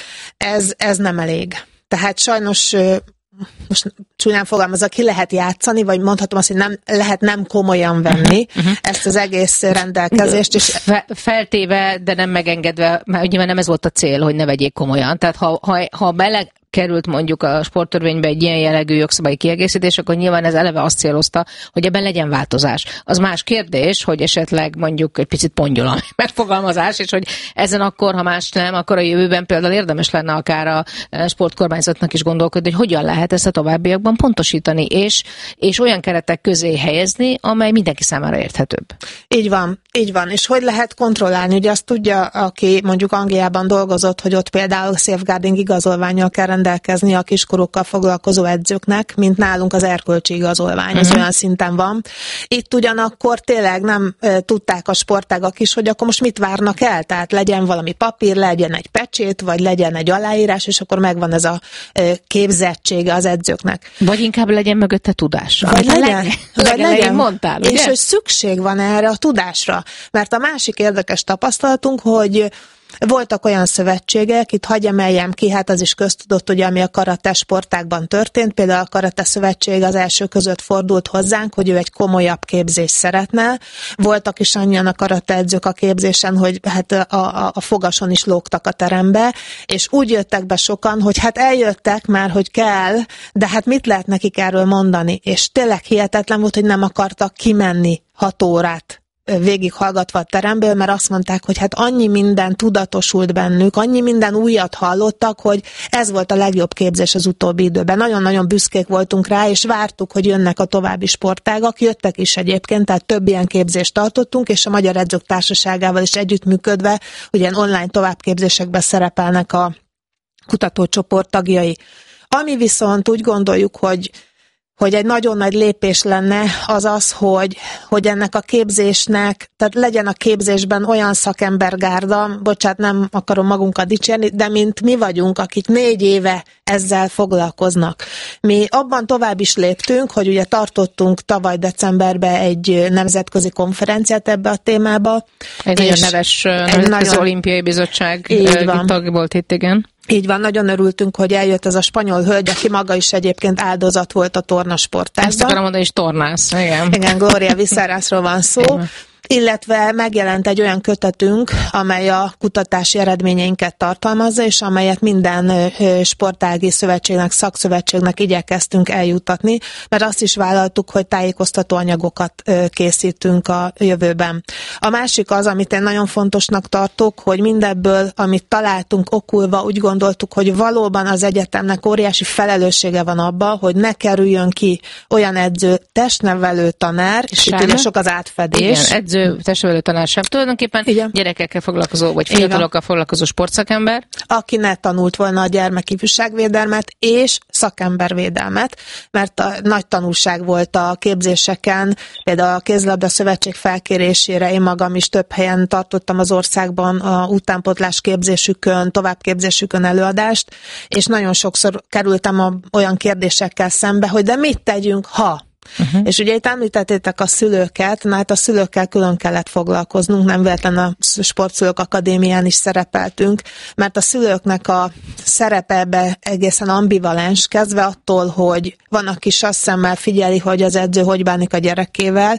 Ez, ez nem elég. Tehát sajnos ö, most csúnyán fogalmazok, ki lehet játszani, vagy mondhatom azt, hogy nem lehet nem komolyan venni uh-huh. ezt az egész rendelkezést. És Fe, feltéve, de nem megengedve, mert ugye nem ez volt a cél, hogy ne vegyék komolyan. Tehát ha, ha, ha bele került mondjuk a sporttörvénybe egy ilyen jellegű jogszabályi kiegészítés, akkor nyilván ez eleve azt célozta, hogy ebben legyen változás. Az más kérdés, hogy esetleg mondjuk egy picit pongyol a megfogalmazás, és hogy ezen akkor, ha más nem, akkor a jövőben például érdemes lenne akár a sportkormányzatnak is gondolkodni, hogy hogyan lehet ezt a továbbiakban pontosítani, és, és olyan keretek közé helyezni, amely mindenki számára érthetőbb. Így van, így van. És hogy lehet kontrollálni? Ugye azt tudja, aki mondjuk Angliában dolgozott, hogy ott például safeguarding igazolvánnyal kell rendelkezni a kiskorúkkal foglalkozó edzőknek, mint nálunk az erkölcsi igazolvány, uh-huh. ez olyan szinten van. Itt ugyanakkor tényleg nem e, tudták a sportágak is, hogy akkor most mit várnak el, tehát legyen valami papír, legyen egy pecsét, vagy legyen egy aláírás, és akkor megvan ez a e, képzettsége az edzőknek. Vagy inkább legyen mögötte tudás. Vagy legyen, legyen, vagy legyen. Mondtál, ugye? És hogy szükség van erre a tudásra. Mert a másik érdekes tapasztalatunk, hogy voltak olyan szövetségek, itt hagy emeljem ki, hát az is köztudott, ugye, ami a karate sportákban történt. Például a karate szövetség az első között fordult hozzánk, hogy ő egy komolyabb képzést szeretne. Voltak is annyian a karate edzők a képzésen, hogy hát a, a, a fogason is lógtak a terembe, és úgy jöttek be sokan, hogy hát eljöttek már, hogy kell, de hát mit lehet nekik erről mondani? És tényleg hihetetlen volt, hogy nem akartak kimenni hat órát végighallgatva a teremből, mert azt mondták, hogy hát annyi minden tudatosult bennük, annyi minden újat hallottak, hogy ez volt a legjobb képzés az utóbbi időben. Nagyon-nagyon büszkék voltunk rá, és vártuk, hogy jönnek a további sportágak, jöttek is egyébként, tehát több ilyen képzést tartottunk, és a Magyar Edzők Társaságával is együttműködve, ugye online továbbképzésekben szerepelnek a kutatócsoport tagjai. Ami viszont úgy gondoljuk, hogy hogy egy nagyon nagy lépés lenne az az, hogy, hogy ennek a képzésnek, tehát legyen a képzésben olyan szakembergárda, bocsánat, nem akarom magunkat dicsérni, de mint mi vagyunk, akik négy éve ezzel foglalkoznak. Mi abban tovább is léptünk, hogy ugye tartottunk tavaly decemberben egy nemzetközi konferenciát ebbe a témába. Egy nagyon neves egy nagyon, olimpiai bizottság tag volt itt, igen. Így van, nagyon örültünk, hogy eljött ez a spanyol hölgy, aki maga is egyébként áldozat volt a tornasportásban. Ezt akarom mondani, és tornász, igen. Igen, Gloria Viszerászról van szó. Igen. Illetve megjelent egy olyan kötetünk, amely a kutatási eredményeinket tartalmazza, és amelyet minden sportági szövetségnek, szakszövetségnek igyekeztünk eljutatni, mert azt is vállaltuk, hogy tájékoztató anyagokat készítünk a jövőben. A másik az, amit én nagyon fontosnak tartok, hogy mindebből, amit találtunk okulva, úgy gondoltuk, hogy valóban az egyetemnek óriási felelőssége van abban, hogy ne kerüljön ki olyan edző, testnevelő tanár, és itt ugye sok az átfedés. Igen, edző testnevelő tanár sem. Tulajdonképpen igen. Gyerekekkel foglalkozó, vagy fiatalokkal foglalkozó sportszakember. Aki ne tanult volna a gyermekifjúságvédelmet és szakembervédelmet, mert a nagy tanulság volt a képzéseken, például a Kézilabda Szövetség felkérésére én magam is több helyen tartottam az országban a utánpótlás képzésükön, továbbképzésükön előadást, és nagyon sokszor kerültem a, olyan kérdésekkel szembe, hogy de mit tegyünk, ha? Uh-huh. És ugye itt említettétek a szülőket, na hát a szülőkkel külön kellett foglalkoznunk, nem véletlen a Sportszülők Akadémián is szerepeltünk, mert a szülőknek a szerepe ebbe egészen ambivalens, kezdve attól, hogy van, aki azt szemmel figyeli, hogy az edző hogy bánik a gyerekével,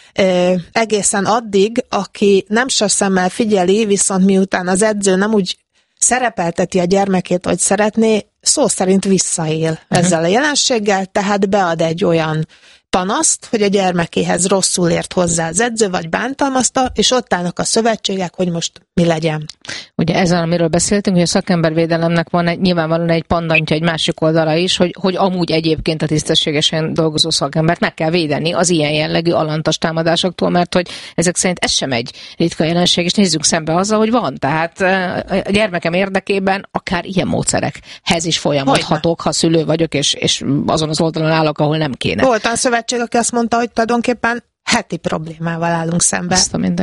egészen addig, aki nem szemmel figyeli, viszont miután az edző nem úgy szerepelteti a gyermekét, hogy szeretné, szó szerint visszaél uh-huh. ezzel a jelenséggel, tehát bead egy olyan panaszt, hogy a gyermekéhez rosszul ért hozzá az edző, vagy bántalmazta, és ott állnak a szövetségek, hogy most mi legyen. Ugye ezzel, amiről beszéltünk, hogy a szakembervédelemnek van egy, nyilvánvalóan egy pandantja, egy másik oldala is, hogy, hogy amúgy egyébként a tisztességesen dolgozó szakembert meg kell védeni az ilyen jellegű alantas támadásoktól, mert hogy ezek szerint ez sem egy ritka jelenség, és nézzük szembe azzal, hogy van. Tehát a gyermekem érdekében akár ilyen módszerekhez is folyamodhatok, ha szülő vagyok, és, és azon az oldalon állok, ahol nem kéne. Volt a szövetség, aki azt mondta, hogy tulajdonképpen heti problémával állunk szembe.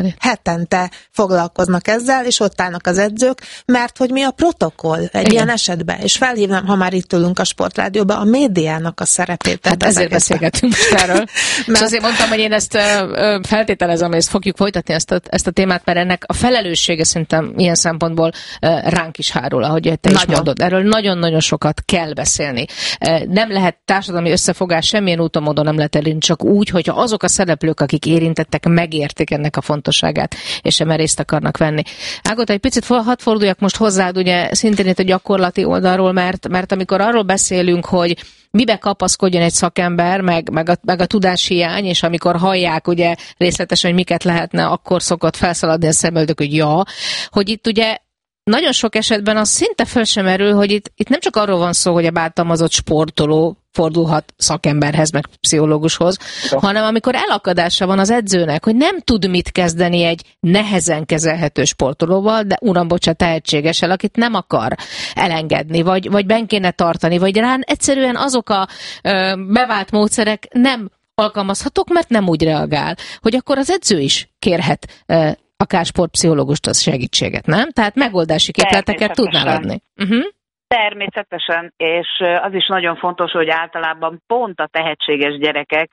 Hetente foglalkoznak ezzel, és ott állnak az edzők, mert hogy mi a protokoll egy Igen. ilyen esetben, és felhívnám, ha már itt ülünk a Sportrádióban, a médiának a szerepét. Hát ezért beszélgetünk most erről. mert... És azért mondtam, hogy én ezt feltételezem, hogy ezt fogjuk folytatni, ezt a, ezt a témát, mert ennek a felelőssége szerintem ilyen szempontból ránk is hárul, ahogy te nagyon. is mondod. Erről nagyon-nagyon sokat kell beszélni. Nem lehet társadalmi összefogás semmilyen úton módon nem lehet elérni, csak úgy, hogyha azok a szereplők, akik érintettek, megértik ennek a fontosságát, és sem részt akarnak venni. Ágota, egy picit hadd forduljak most hozzád, ugye szintén itt a gyakorlati oldalról, mert, mert amikor arról beszélünk, hogy mibe kapaszkodjon egy szakember, meg, meg, a, meg a tudáshiány, és amikor hallják ugye részletesen, hogy miket lehetne, akkor szokott felszaladni a szemöldök, hogy ja, hogy itt ugye nagyon sok esetben az szinte föl sem erül, hogy itt, itt nem csak arról van szó, hogy a bántalmazott sportoló fordulhat szakemberhez, meg pszichológushoz, ja. hanem amikor elakadása van az edzőnek, hogy nem tud mit kezdeni egy nehezen kezelhető sportolóval, de uram, bocsánat, tehetségesel, akit nem akar elengedni, vagy, vagy benn kéne tartani, vagy rán egyszerűen azok a ö, bevált módszerek nem alkalmazhatók, mert nem úgy reagál, hogy akkor az edző is kérhet ö, akár sportpszichológustól segítséget, nem? Tehát megoldási képleteket tudnál adni. Uh-huh. Természetesen, és az is nagyon fontos, hogy általában pont a tehetséges gyerekek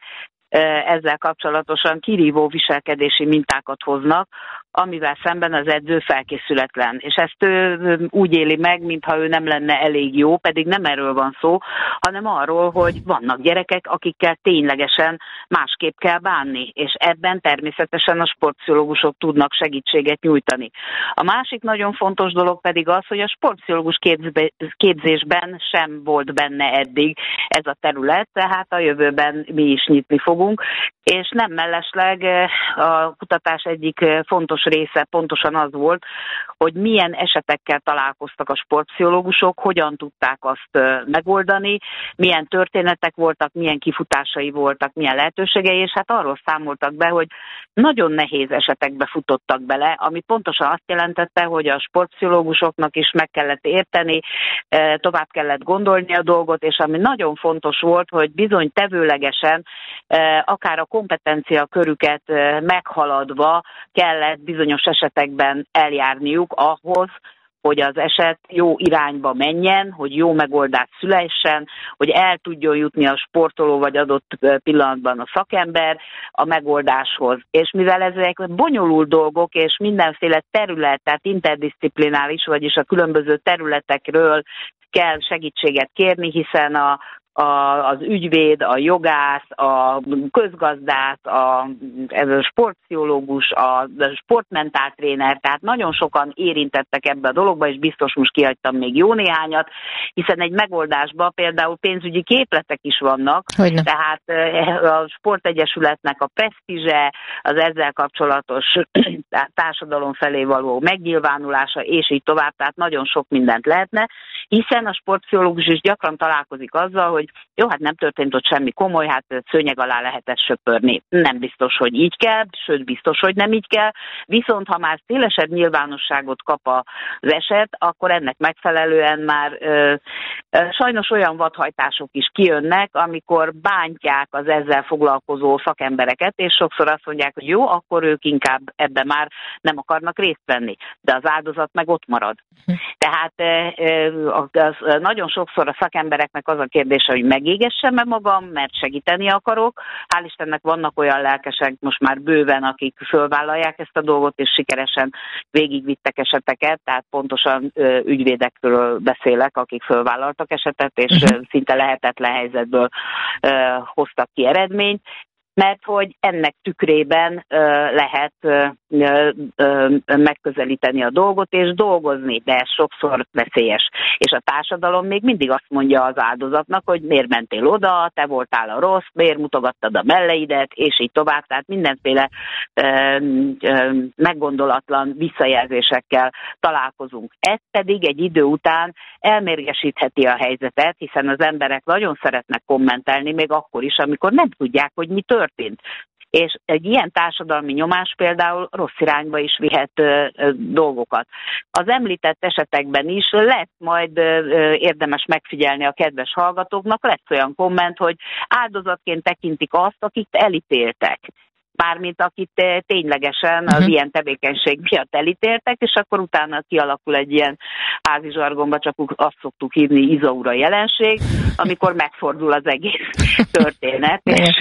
ezzel kapcsolatosan kirívó viselkedési mintákat hoznak, amivel szemben az edző felkészületlen. És ezt ő úgy éli meg, mintha ő nem lenne elég jó, pedig nem erről van szó, hanem arról, hogy vannak gyerekek, akikkel ténylegesen másképp kell bánni, és ebben természetesen a sportpszichológusok tudnak segítséget nyújtani. A másik nagyon fontos dolog pedig az, hogy a sportpszichológus képzésben sem volt benne eddig ez a terület, tehát a jövőben mi is nyitni fogunk, és nem mellesleg a kutatás egyik fontos része pontosan az volt, hogy milyen esetekkel találkoztak a sportpszichológusok, hogyan tudták azt megoldani, milyen történetek voltak, milyen kifutásai voltak, milyen lehetőségei, és hát arról számoltak be, hogy nagyon nehéz esetekbe futottak bele, ami pontosan azt jelentette, hogy a sportpszichológusoknak is meg kellett érteni, tovább kellett gondolni a dolgot, és ami nagyon fontos volt, hogy bizony tevőlegesen, akár a kompetencia körüket meghaladva kellett bizonyos esetekben eljárniuk ahhoz, hogy az eset jó irányba menjen, hogy jó megoldás szülessen, hogy el tudjon jutni a sportoló vagy adott pillanatban a szakember a megoldáshoz. És mivel ezek bonyolult dolgok, és mindenféle terület, tehát interdisziplinális, vagyis a különböző területekről kell segítséget kérni, hiszen a A, az ügyvéd, a jogász, a közgazdász, a, ez a sportpszichológus, a, a sportmentáltréner, tehát nagyon sokan érintettek ebbe a dologba, és biztos most kihagytam még jó néhányat, hiszen egy megoldásban például pénzügyi képletek is vannak, Hogyne. tehát a sportegyesületnek a presztízse, az ezzel kapcsolatos társadalom felé való megnyilvánulása, és így tovább, tehát nagyon sok mindent lehetne, hiszen a sportpszichológus is gyakran találkozik azzal, hogy jó, hát nem történt ott semmi komoly, hát szőnyeg alá lehetett söpörni. Nem biztos, hogy így kell, sőt biztos, hogy nem így kell, viszont ha már szélesebb nyilvánosságot kap az eset, akkor ennek megfelelően már ö, ö, sajnos olyan vadhajtások is kijönnek, amikor bántják az ezzel foglalkozó szakembereket, és sokszor azt mondják, hogy jó, akkor ők inkább ebben már nem akarnak részt venni, de az áldozat meg ott marad. Tehát ö, az, nagyon sokszor a szakembereknek az a kérdése, hogy megégessem-e magam, mert segíteni akarok. Hál' Istennek vannak olyan lelkesek most már bőven, akik fölvállalják ezt a dolgot, és sikeresen végigvittek eseteket, tehát pontosan ö, ügyvédekről beszélek, akik fölvállaltak esetet, és uh-huh. szinte lehetetlen helyzetből ö, hoztak ki eredményt. mert hogy ennek tükrében ö, lehet ö, ö, megközelíteni a dolgot és dolgozni, de ez sokszor veszélyes. És a társadalom még mindig azt mondja az áldozatnak, hogy miért mentél oda, te voltál a rossz, miért mutogattad a melleidet, és így tovább. Tehát mindenféle ö, ö, meggondolatlan visszajelzésekkel találkozunk. Ez pedig egy idő után elmérgesítheti a helyzetet, hiszen az emberek nagyon szeretnek kommentelni, még akkor is, amikor nem tudják, hogy mi történt. És egy ilyen társadalmi nyomás például rossz irányba is vihet ö, ö, dolgokat. Az említett esetekben is lesz majd ö, érdemes megfigyelni a kedves hallgatóknak, lesz olyan komment, hogy áldozatként tekintik azt, akit elítéltek. Mármint akit ténylegesen az uh-huh. ilyen tevékenység miatt elítéltek, és akkor utána kialakul egy ilyen házi zsargonba, csak azt szoktuk hívni izaura jelenség, amikor megfordul az egész történet, és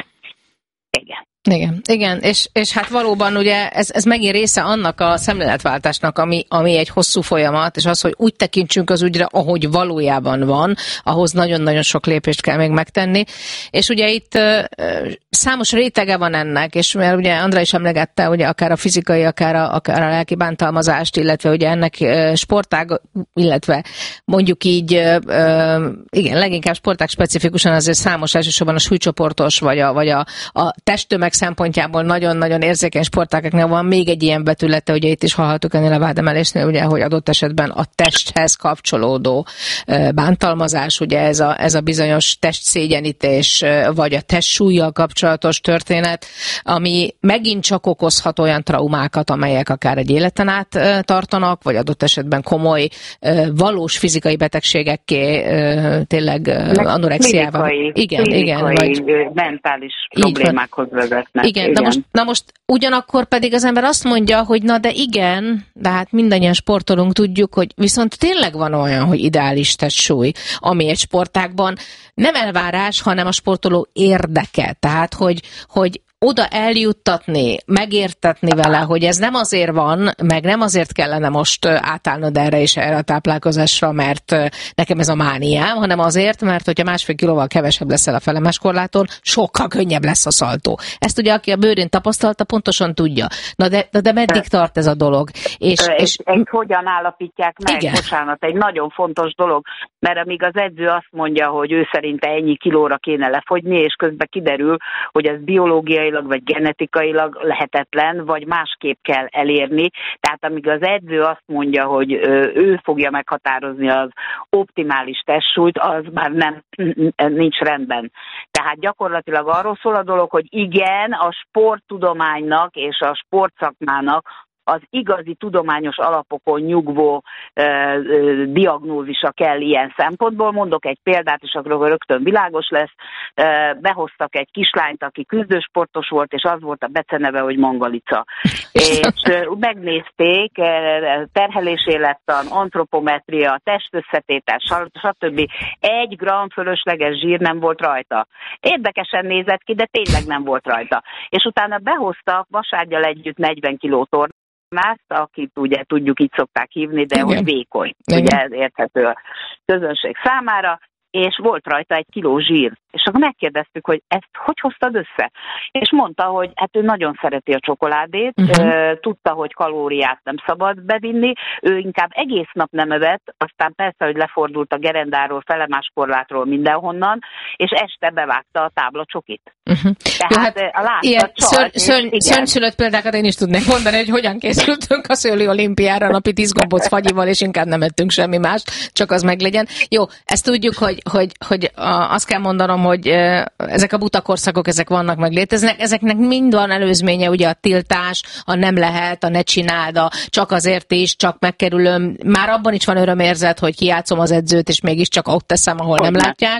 igen. Igen, igen, és, és hát valóban ugye ez, ez megint része annak a szemléletváltásnak, ami, ami egy hosszú folyamat, és az, hogy úgy tekintsünk az ügyre, ahogy valójában van, ahhoz nagyon-nagyon sok lépést kell még megtenni, és ugye itt uh, számos rétege van ennek, és mert ugye Andrá is emlegette, ugye akár a fizikai, akár a, akár a lelki bántalmazást, illetve ugye ennek uh, sportág, illetve mondjuk így, uh, igen, leginkább sportág specifikusan azért számos, elsősorban a súlycsoportos, vagy a, vagy a, a testtömeg szempontjából nagyon-nagyon érzékeny sportágaknak van még egy ilyen betülete, ugye itt is hallhattuk ennél a vádemelésnél, ugye, hogy adott esetben a testhez kapcsolódó bántalmazás, ugye ez a, ez a bizonyos testszégyenítés, vagy a testsúllyal kapcsolatos történet, ami megint csak okozhat olyan traumákat, amelyek akár egy életen át tartanak, vagy adott esetben komoly, valós fizikai betegségekké, tényleg anorexiával. Klinikai, igen, klinikai, igen, vagy mentális problémákhoz vezet. Igen, igen, de most, na most ugyanakkor pedig az ember azt mondja, hogy na de igen, de hát mindannyian sportolunk, tudjuk, hogy viszont tényleg van olyan, hogy ideális testsúly, ami egy sportágban nem elvárás, hanem a sportoló érdeke. Tehát, hogy, hogy oda eljuttatni, megértetni vele, hogy ez nem azért van, meg nem azért kellene most átállnod erre és erre a táplálkozásra, mert nekem ez a mániám, hanem azért, mert hogyha másfél kilóval kevesebb leszel a felemás korláton, sokkal könnyebb lesz a szaltó. Ezt ugye, aki a bőrén tapasztalta, pontosan tudja. Na de, de meddig tart ez a dolog? És, és, és ezt hogyan állapítják meg? Igen. Bocsánat, egy nagyon fontos dolog, mert amíg az edző azt mondja, hogy ő szerinte ennyi kilóra kéne lefogyni, és közben kiderül, hogy ez biológiai vagy genetikailag lehetetlen, vagy másképp kell elérni. Tehát amíg az edző azt mondja, hogy ő fogja meghatározni az optimális testsúlyt, az már nem, nincs rendben. Tehát gyakorlatilag arról szól a dolog, hogy igen, a sporttudománynak és a sportszakmának az igazi tudományos alapokon nyugvó ö, ö, diagnózisa kell ilyen szempontból. Mondok egy példát, és akkor rögtön világos lesz. Ö, behoztak egy kislányt, aki küzdősportos volt, és az volt a beceneve, hogy Mangalica. És ö, megnézték, terhelés-élettan, antropometria, testösszetétel, stb. Egy gram fölösleges zsír nem volt rajta. Érdekesen nézett ki, de tényleg nem volt rajta. És utána behoztak vasárgyal együtt negyven kiló tornát, akit ugye tudjuk, így szokták hívni, de igen, hogy vékony. Igen. Ugye ez érthető a közönség számára, és volt rajta egy kiló zsír. És akkor megkérdeztük, hogy ezt hogy hoztad össze? És mondta, hogy hát ő nagyon szereti a csokoládét, uh-huh. tudta, hogy kalóriát nem szabad bevinni, ő inkább egész nap nem evett, aztán persze, hogy lefordult a gerendáról, felemás korlátról, mindenhonnan, és este bevágta a tábla csokit. Uh-huh. Tehát hát, a látta ilyen csalt, szörny, szörnyszülött példákat én is tudnék mondani, hogy hogyan készültünk a szőlő olimpiára napi tíz gombóc fagyival, és inkább nem ettünk semmi mást, csak az meglegyen. Jó, ezt tudjuk, hogy, hogy, hogy azt kell mondanom, hogy ezek a buta korszakok, ezek vannak, meg léteznek, ezeknek mind van előzménye, ugye a tiltás, a nem lehet, a ne csináld, a csak azért is, csak megkerülöm, már abban is van örömérzet, hogy kijátszom az edzőt, és mégiscsak ott teszem, ahol nem látják.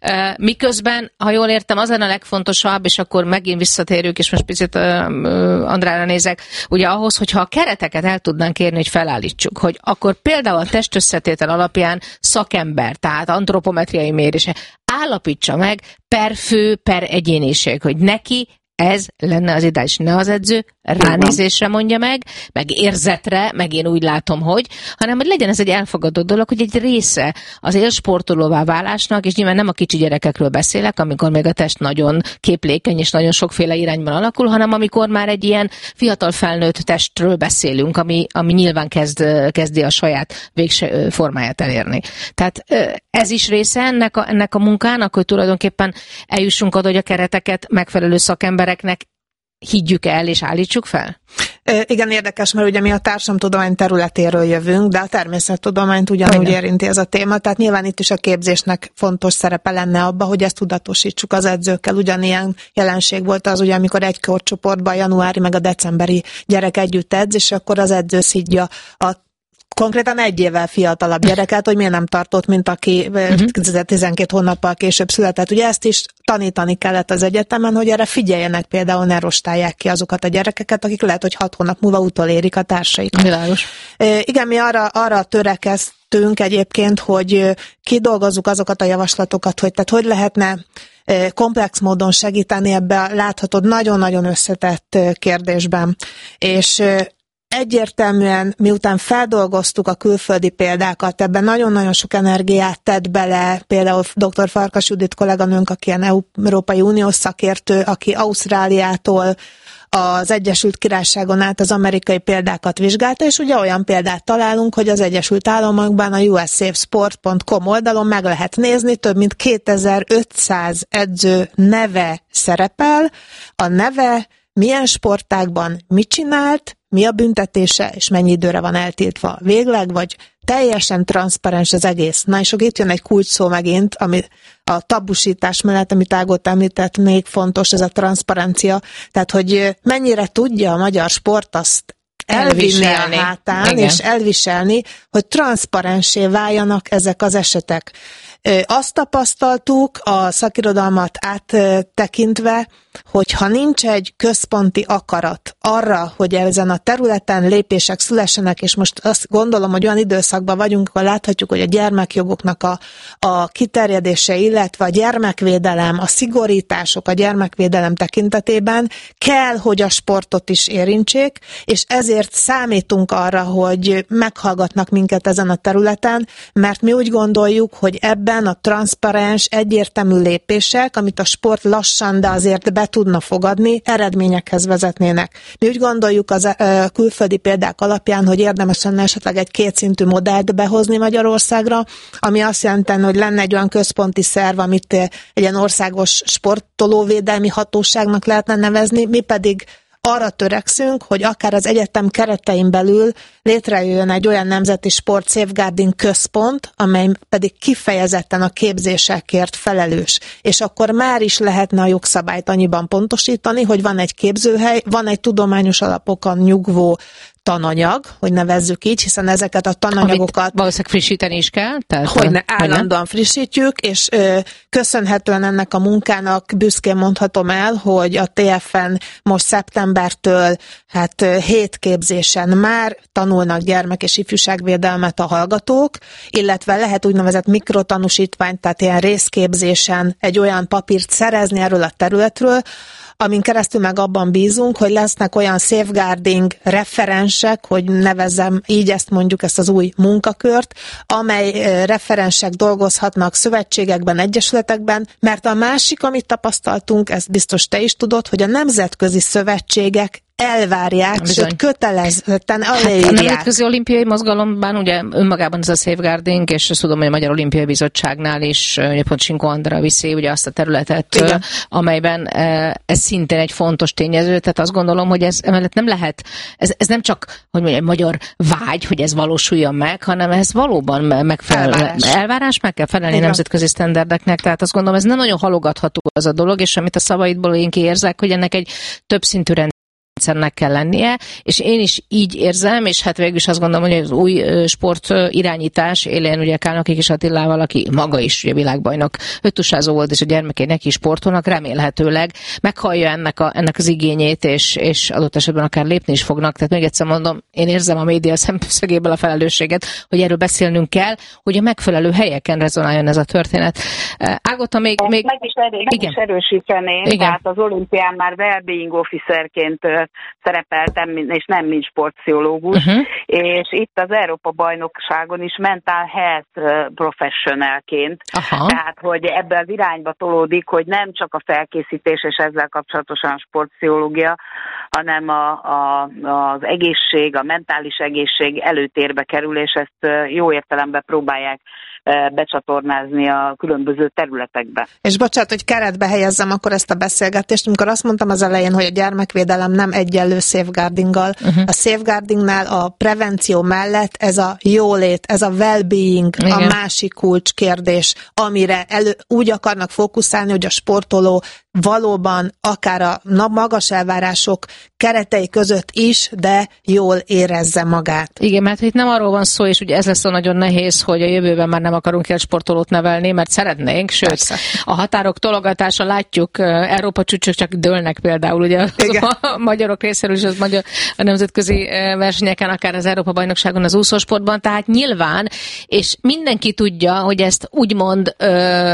Miközben, ha jól értem, az lenne a legfontosabb, és akkor megint visszatérünk, és most picit Andrára nézek, ugye ahhoz, hogyha a kereteket el tudnánk érni, hogy felállítsuk, hogy akkor például a testösszetétel alapján szakember, tehát antropometriai mérése állapítsa meg per fő, per egyéniség, hogy neki Ez lenne az ideális. Ne az edző ránézésre mondja meg, meg érzetre, meg én úgy látom, hogy, hanem hogy legyen ez egy elfogadott dolog, hogy egy része az élsportolóvá válásnak, és nyilván nem a kicsi gyerekekről beszélek, amikor még a test nagyon képlékeny, és nagyon sokféle irányban alakul, hanem amikor már egy ilyen fiatal felnőtt testről beszélünk, ami, ami nyilván kezd, kezdi a saját végső formáját elérni. Tehát ez is része ennek a, ennek a munkának, hogy tulajdonképpen eljussunk oda, hogy a kereteket megfelelő szakembereknek higgyük el és állítsuk fel? Igen, érdekes, mert ugye mi a társadalomtudomány területéről jövünk, de a természettudományt ugyanúgy Igen. érinti ez a téma, tehát nyilván itt is a képzésnek fontos szerepe lenne abba, hogy ezt tudatosítsuk az edzőkkel. Ugyanilyen jelenség volt az, ugye, amikor egy korcsoportban a januári meg a decemberi gyerek együtt edz, és akkor az edző szidja a konkrétan egy évvel fiatalabb gyereket, hogy miért nem tartott, mint aki uh-huh. tizenkét hónappal később született. Ugye ezt is tanítani kellett az egyetemen, hogy erre figyeljenek, például ne rostálják ki azokat a gyerekeket, akik lehet, hogy hat hónap múlva utolérik a társaikat. Világos. Igen, mi arra, arra törekeztünk egyébként, hogy kidolgozzuk azokat a javaslatokat, hogy tehát hogy lehetne komplex módon segíteni ebbe a láthatod nagyon-nagyon összetett kérdésben. És egyértelműen, miután feldolgoztuk a külföldi példákat, ebben nagyon-nagyon sok energiát tett bele, például dr. Farkas Judit kolléganőnk, aki ilyen Európai Uniós szakértő, aki Ausztráliától az Egyesült Királyságon át az amerikai példákat vizsgálta, és ugye olyan példát találunk, hogy az Egyesült Államokban a u s safe sport pont com oldalon meg lehet nézni, több mint kétezer-ötszáz edző neve szerepel, a neve milyen sportágban mit csinált, mi a büntetése, és mennyi időre van eltiltva végleg, vagy teljesen transzparens az egész. Na és itt jön egy kulcs szó megint, ami a tabusítás mellett, amit Ágott említett, még fontos, ez a transzparencia. Tehát, hogy mennyire tudja a magyar sport azt elvinni a hátán, Igen. és elviselni, hogy transzparensé váljanak ezek az esetek. Azt tapasztaltuk a szakirodalmat áttekintve, hogy ha nincs egy központi akarat arra, hogy ezen a területen lépések szülessenek, és most azt gondolom, hogy olyan időszakban vagyunk, ahol láthatjuk, hogy a gyermekjogoknak a, a kiterjedése, illetve a gyermekvédelem, a szigorítások a gyermekvédelem tekintetében kell, hogy a sportot is érintsék, és ezért számítunk arra, hogy meghallgatnak minket ezen a területen, mert mi úgy gondoljuk, hogy ebben a transzparens, egyértelmű lépések, amit a sport lassan, de azért be tudna fogadni, eredményekhez vezetnének. Mi úgy gondoljuk az uh, külföldi példák alapján, hogy érdemes lenne esetleg egy kétszintű modellt behozni Magyarországra, ami azt jelenti, hogy lenne egy olyan központi szerv, amit egy ilyen országos sportolóvédelmi hatóságnak lehetne nevezni, mi pedig arra törekszünk, hogy akár az egyetem keretein belül létrejöjjön egy olyan nemzeti sport safeguarding központ, amely pedig kifejezetten a képzésekért felelős. És akkor már is lehetne a jogszabályt annyiban pontosítani, hogy van egy képzőhely, van egy tudományos alapokon nyugvó tananyag, hogy nevezzük így, hiszen ezeket a tananyagokat... Amit valószínűleg frissíteni is kell. Tehát hogy ne, állandóan frissítjük, és ö, köszönhetően ennek a munkának büszkén mondhatom el, hogy a té ef en most szeptembertől hát hét képzésen már tanulnak gyermek- és ifjúságvédelmet a hallgatók, illetve lehet úgynevezett mikrotanúsítványt, tehát ilyen részképzésen egy olyan papírt szerezni erről a területről, amin keresztül meg abban bízunk, hogy lesznek olyan safeguarding referensek, hogy nevezzem így ezt mondjuk ezt az új munkakört, amely referensek dolgozhatnak szövetségekben, egyesületekben, mert a másik, amit tapasztaltunk, ezt biztos te is tudod, hogy a nemzetközi szövetségek elvárják, Bizony. sőt kötelezően aláírják. Hát a Nemzetközi Olimpiai Mozgalomban ugye önmagában ez a safeguarding, és azt tudom, hogy a Magyar Olimpiai Bizottságnál is, ugye pont Csinkó Andra viszi ugye azt a területet, Igen. amelyben ez szintén egy fontos tényező, tehát azt gondolom, hogy ez emellett nem lehet, ez, ez nem csak, hogy mondjam, magyar vágy, hogy ez valósuljon meg, hanem ez valóban megfelel, elvárás, elvárás meg kell felelni Igen. nemzetközi sztenderdeknek, tehát azt gondolom, ez nem nagyon halogatható az a dolog, és amit a szavaidból én kiérzek, hogy ennek egy többszintű rend rendszernek kell lennie, és én is így érzem, és hát végül is azt gondolom, hogy az új sport irányítás élén ugye Kálnoki Kis Attilával, aki maga is ugye világbajnok öttusázó volt, és a gyermekei neki is sportolnak, remélhetőleg meghallja ennek, a, ennek az igényét, és, és adott esetben akár lépni is fognak. Tehát még egyszer mondom, én érzem a média szemszögéből a felelősséget, hogy erről beszélnünk kell, hogy a megfelelő helyeken rezonáljon ez a történet. Ágota, még... még... Meg is, erő, meg is erősíteném, igen. Tehát az olimpián már well-being officerként szerepeltem, és nem mint sportpszichológus, uh-huh. és itt az Európa-bajnokságon is mental health professionalként, aha. tehát hogy ebbe az irányba tolódik, hogy nem csak a felkészítés és ezzel kapcsolatosan a sportpszichológia, hanem a, a, az egészség, a mentális egészség előtérbe kerül, és ezt jó értelemben próbálják becsatornázni a különböző területekbe. És bocsánat, hogy keretbe helyezzem akkor ezt a beszélgetést, amikor azt mondtam az elején, hogy a gyermekvédelem nem egyenlő safeguardinggal. Uh-huh. A safeguardingnál a prevenció mellett ez a jólét, ez a well-being, igen. a másik kulcskérdés, amire elő, úgy akarnak fókuszálni, hogy a sportoló valóban akár a magas elvárások keretei között is, de jól érezze magát. Igen, mert itt nem arról van szó, és ugye ez lesz a nagyon nehéz, hogy a jövőben már nem akarunk el sportolót nevelni, mert szeretnénk, sőt, persze. A határok tologatása látjuk, Európa csúcsok csak dőlnek például, ugye a magyarok részéről is az magyar a nemzetközi versenyeken, akár az Európa-bajnokságon, az úszósportban, tehát nyilván, és mindenki tudja, hogy ezt úgymond ö,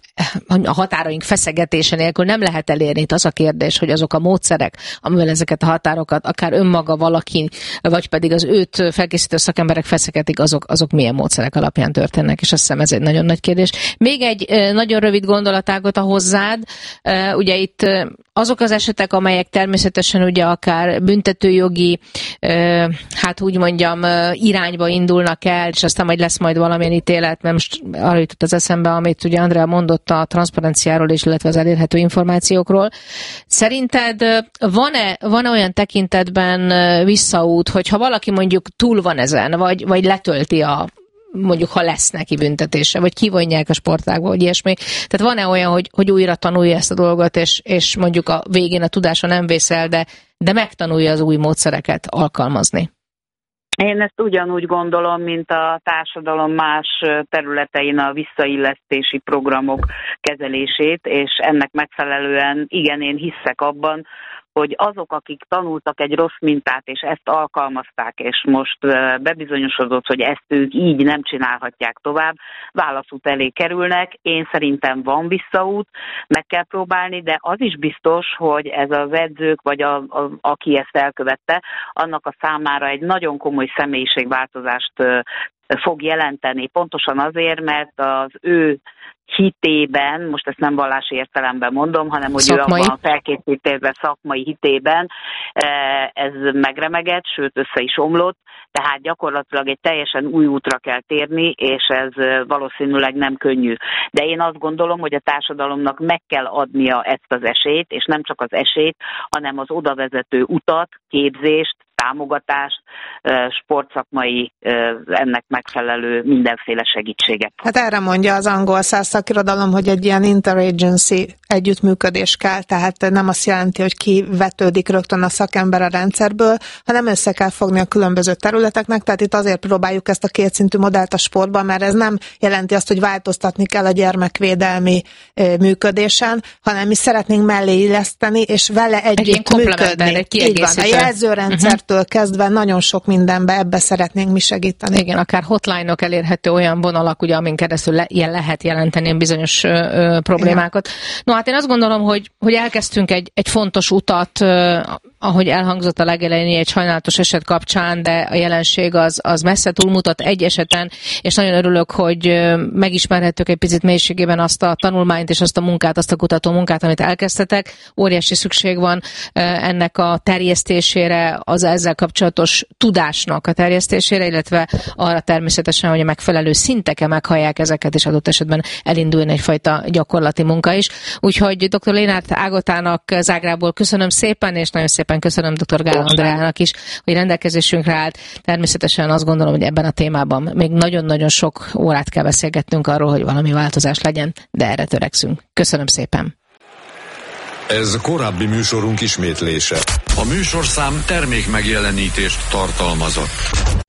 a határaink feszegetése nélkül nem lehet elérni. Itt az a kérdés, hogy azok a módszerek, amivel ezeket a határokat akár önmaga valaki, vagy pedig az őt felkészítő szakemberek feszegetik, azok, azok milyen módszerek alapján történnek, és azt hiszem ez egy nagyon nagy kérdés. Még egy nagyon rövid gondolatágot a hozzád. Ugye itt azok az esetek, amelyek természetesen ugye akár büntetőjogi, hát úgy mondjam, irányba indulnak el, és aztán majd lesz majd valamilyen ítélet, mert most arra jutott az eszembe, amit ugye Andrea mondott a transzparenciáról is, illetve az elérhető információkról. Szerinted van-e, van-e olyan tekintetben visszaút, hogyha valaki mondjuk túl van ezen, vagy, vagy letölti a mondjuk, ha lesz neki büntetése, vagy kivonják a sportágba, vagy ilyesmi. Tehát van-e olyan, hogy, hogy újra tanulja ezt a dolgot, és, és mondjuk a végén a tudása nem vészel, de, de megtanulja az új módszereket alkalmazni? Én ezt ugyanúgy gondolom, mint a társadalom más területein a visszaillesztési programok kezelését, és ennek megfelelően igen, én hiszek abban, hogy azok, akik tanultak egy rossz mintát, és ezt alkalmazták, és most bebizonyosodott, hogy ezt ők így nem csinálhatják tovább, válaszút elé kerülnek. Én szerintem van visszaút, meg kell próbálni, de az is biztos, hogy ez az edzők, vagy a, a, aki ezt elkövette, annak a számára egy nagyon komoly személyiségváltozást fog jelenteni. Pontosan azért, mert az ő hitében, most ezt nem vallási értelemben mondom, hanem hogy szakmai. Ő abban a felkészítésben, szakmai hitében ez megremegett, sőt össze is omlott, tehát gyakorlatilag egy teljesen új útra kell térni, és ez valószínűleg nem könnyű. De én azt gondolom, hogy a társadalomnak meg kell adnia ezt az esélyt, és nem csak az esélyt, hanem az odavezető utat, képzést, támogatást, sportszakmai, ennek megfelelő mindenféle segítséget. Hát erre mondja az angol száz szakirodalom, hogy egy ilyen interagency együttműködés kell, tehát nem azt jelenti, hogy ki vetődik rögtön a szakember a rendszerből, hanem össze kell fogni a különböző területeknek, tehát itt azért próbáljuk ezt a kétszintű modellt a sportban, mert ez nem jelenti azt, hogy változtatni kell a gyermekvédelmi működésen, hanem mi szeretnénk mellé illeszteni, és vele együtt működni. Egy így van, a jelzőrendszert uh-huh. kezdve nagyon sok mindenbe ebbe szeretnénk mi segíteni. Igen, akár hotline-ok elérhető olyan vonalak, ugye, amin keresztül le, lehet jelenteni bizonyos ö, problémákat. Igen. No, hát én azt gondolom, hogy, hogy elkezdtünk egy, egy fontos utat, ö, ahogy elhangzott a legelején egy sajnálatos eset kapcsán, de a jelenség az, az messze túlmutat egy eseten, és nagyon örülök, hogy megismerhettük egy picit mélységében azt a tanulmányt és azt a munkát, azt a kutató munkát, amit elkezdtetek. Óriási szükség van ennek a terjesztésére, az ezzel kapcsolatos tudásnak a terjesztésére, illetve arra természetesen, hogy a megfelelő szinteken meghallják ezeket, és adott esetben elinduljon egyfajta gyakorlati munka is. Úgyhogy dr. Lénárt Ágotának Zágrából köszönöm szépen, és nagyon szépen köszönöm dr. Gál Andreának is, hogy rendelkezésünkre állt. Természetesen azt gondolom, hogy ebben a témában még nagyon-nagyon sok órát kell beszélgetnünk arról, hogy valami változás legyen, de erre törekszünk. Köszönöm szépen. Ez korábbi műsorunk ismétlése. A műsorszám termék megjelenítést tartalmazott.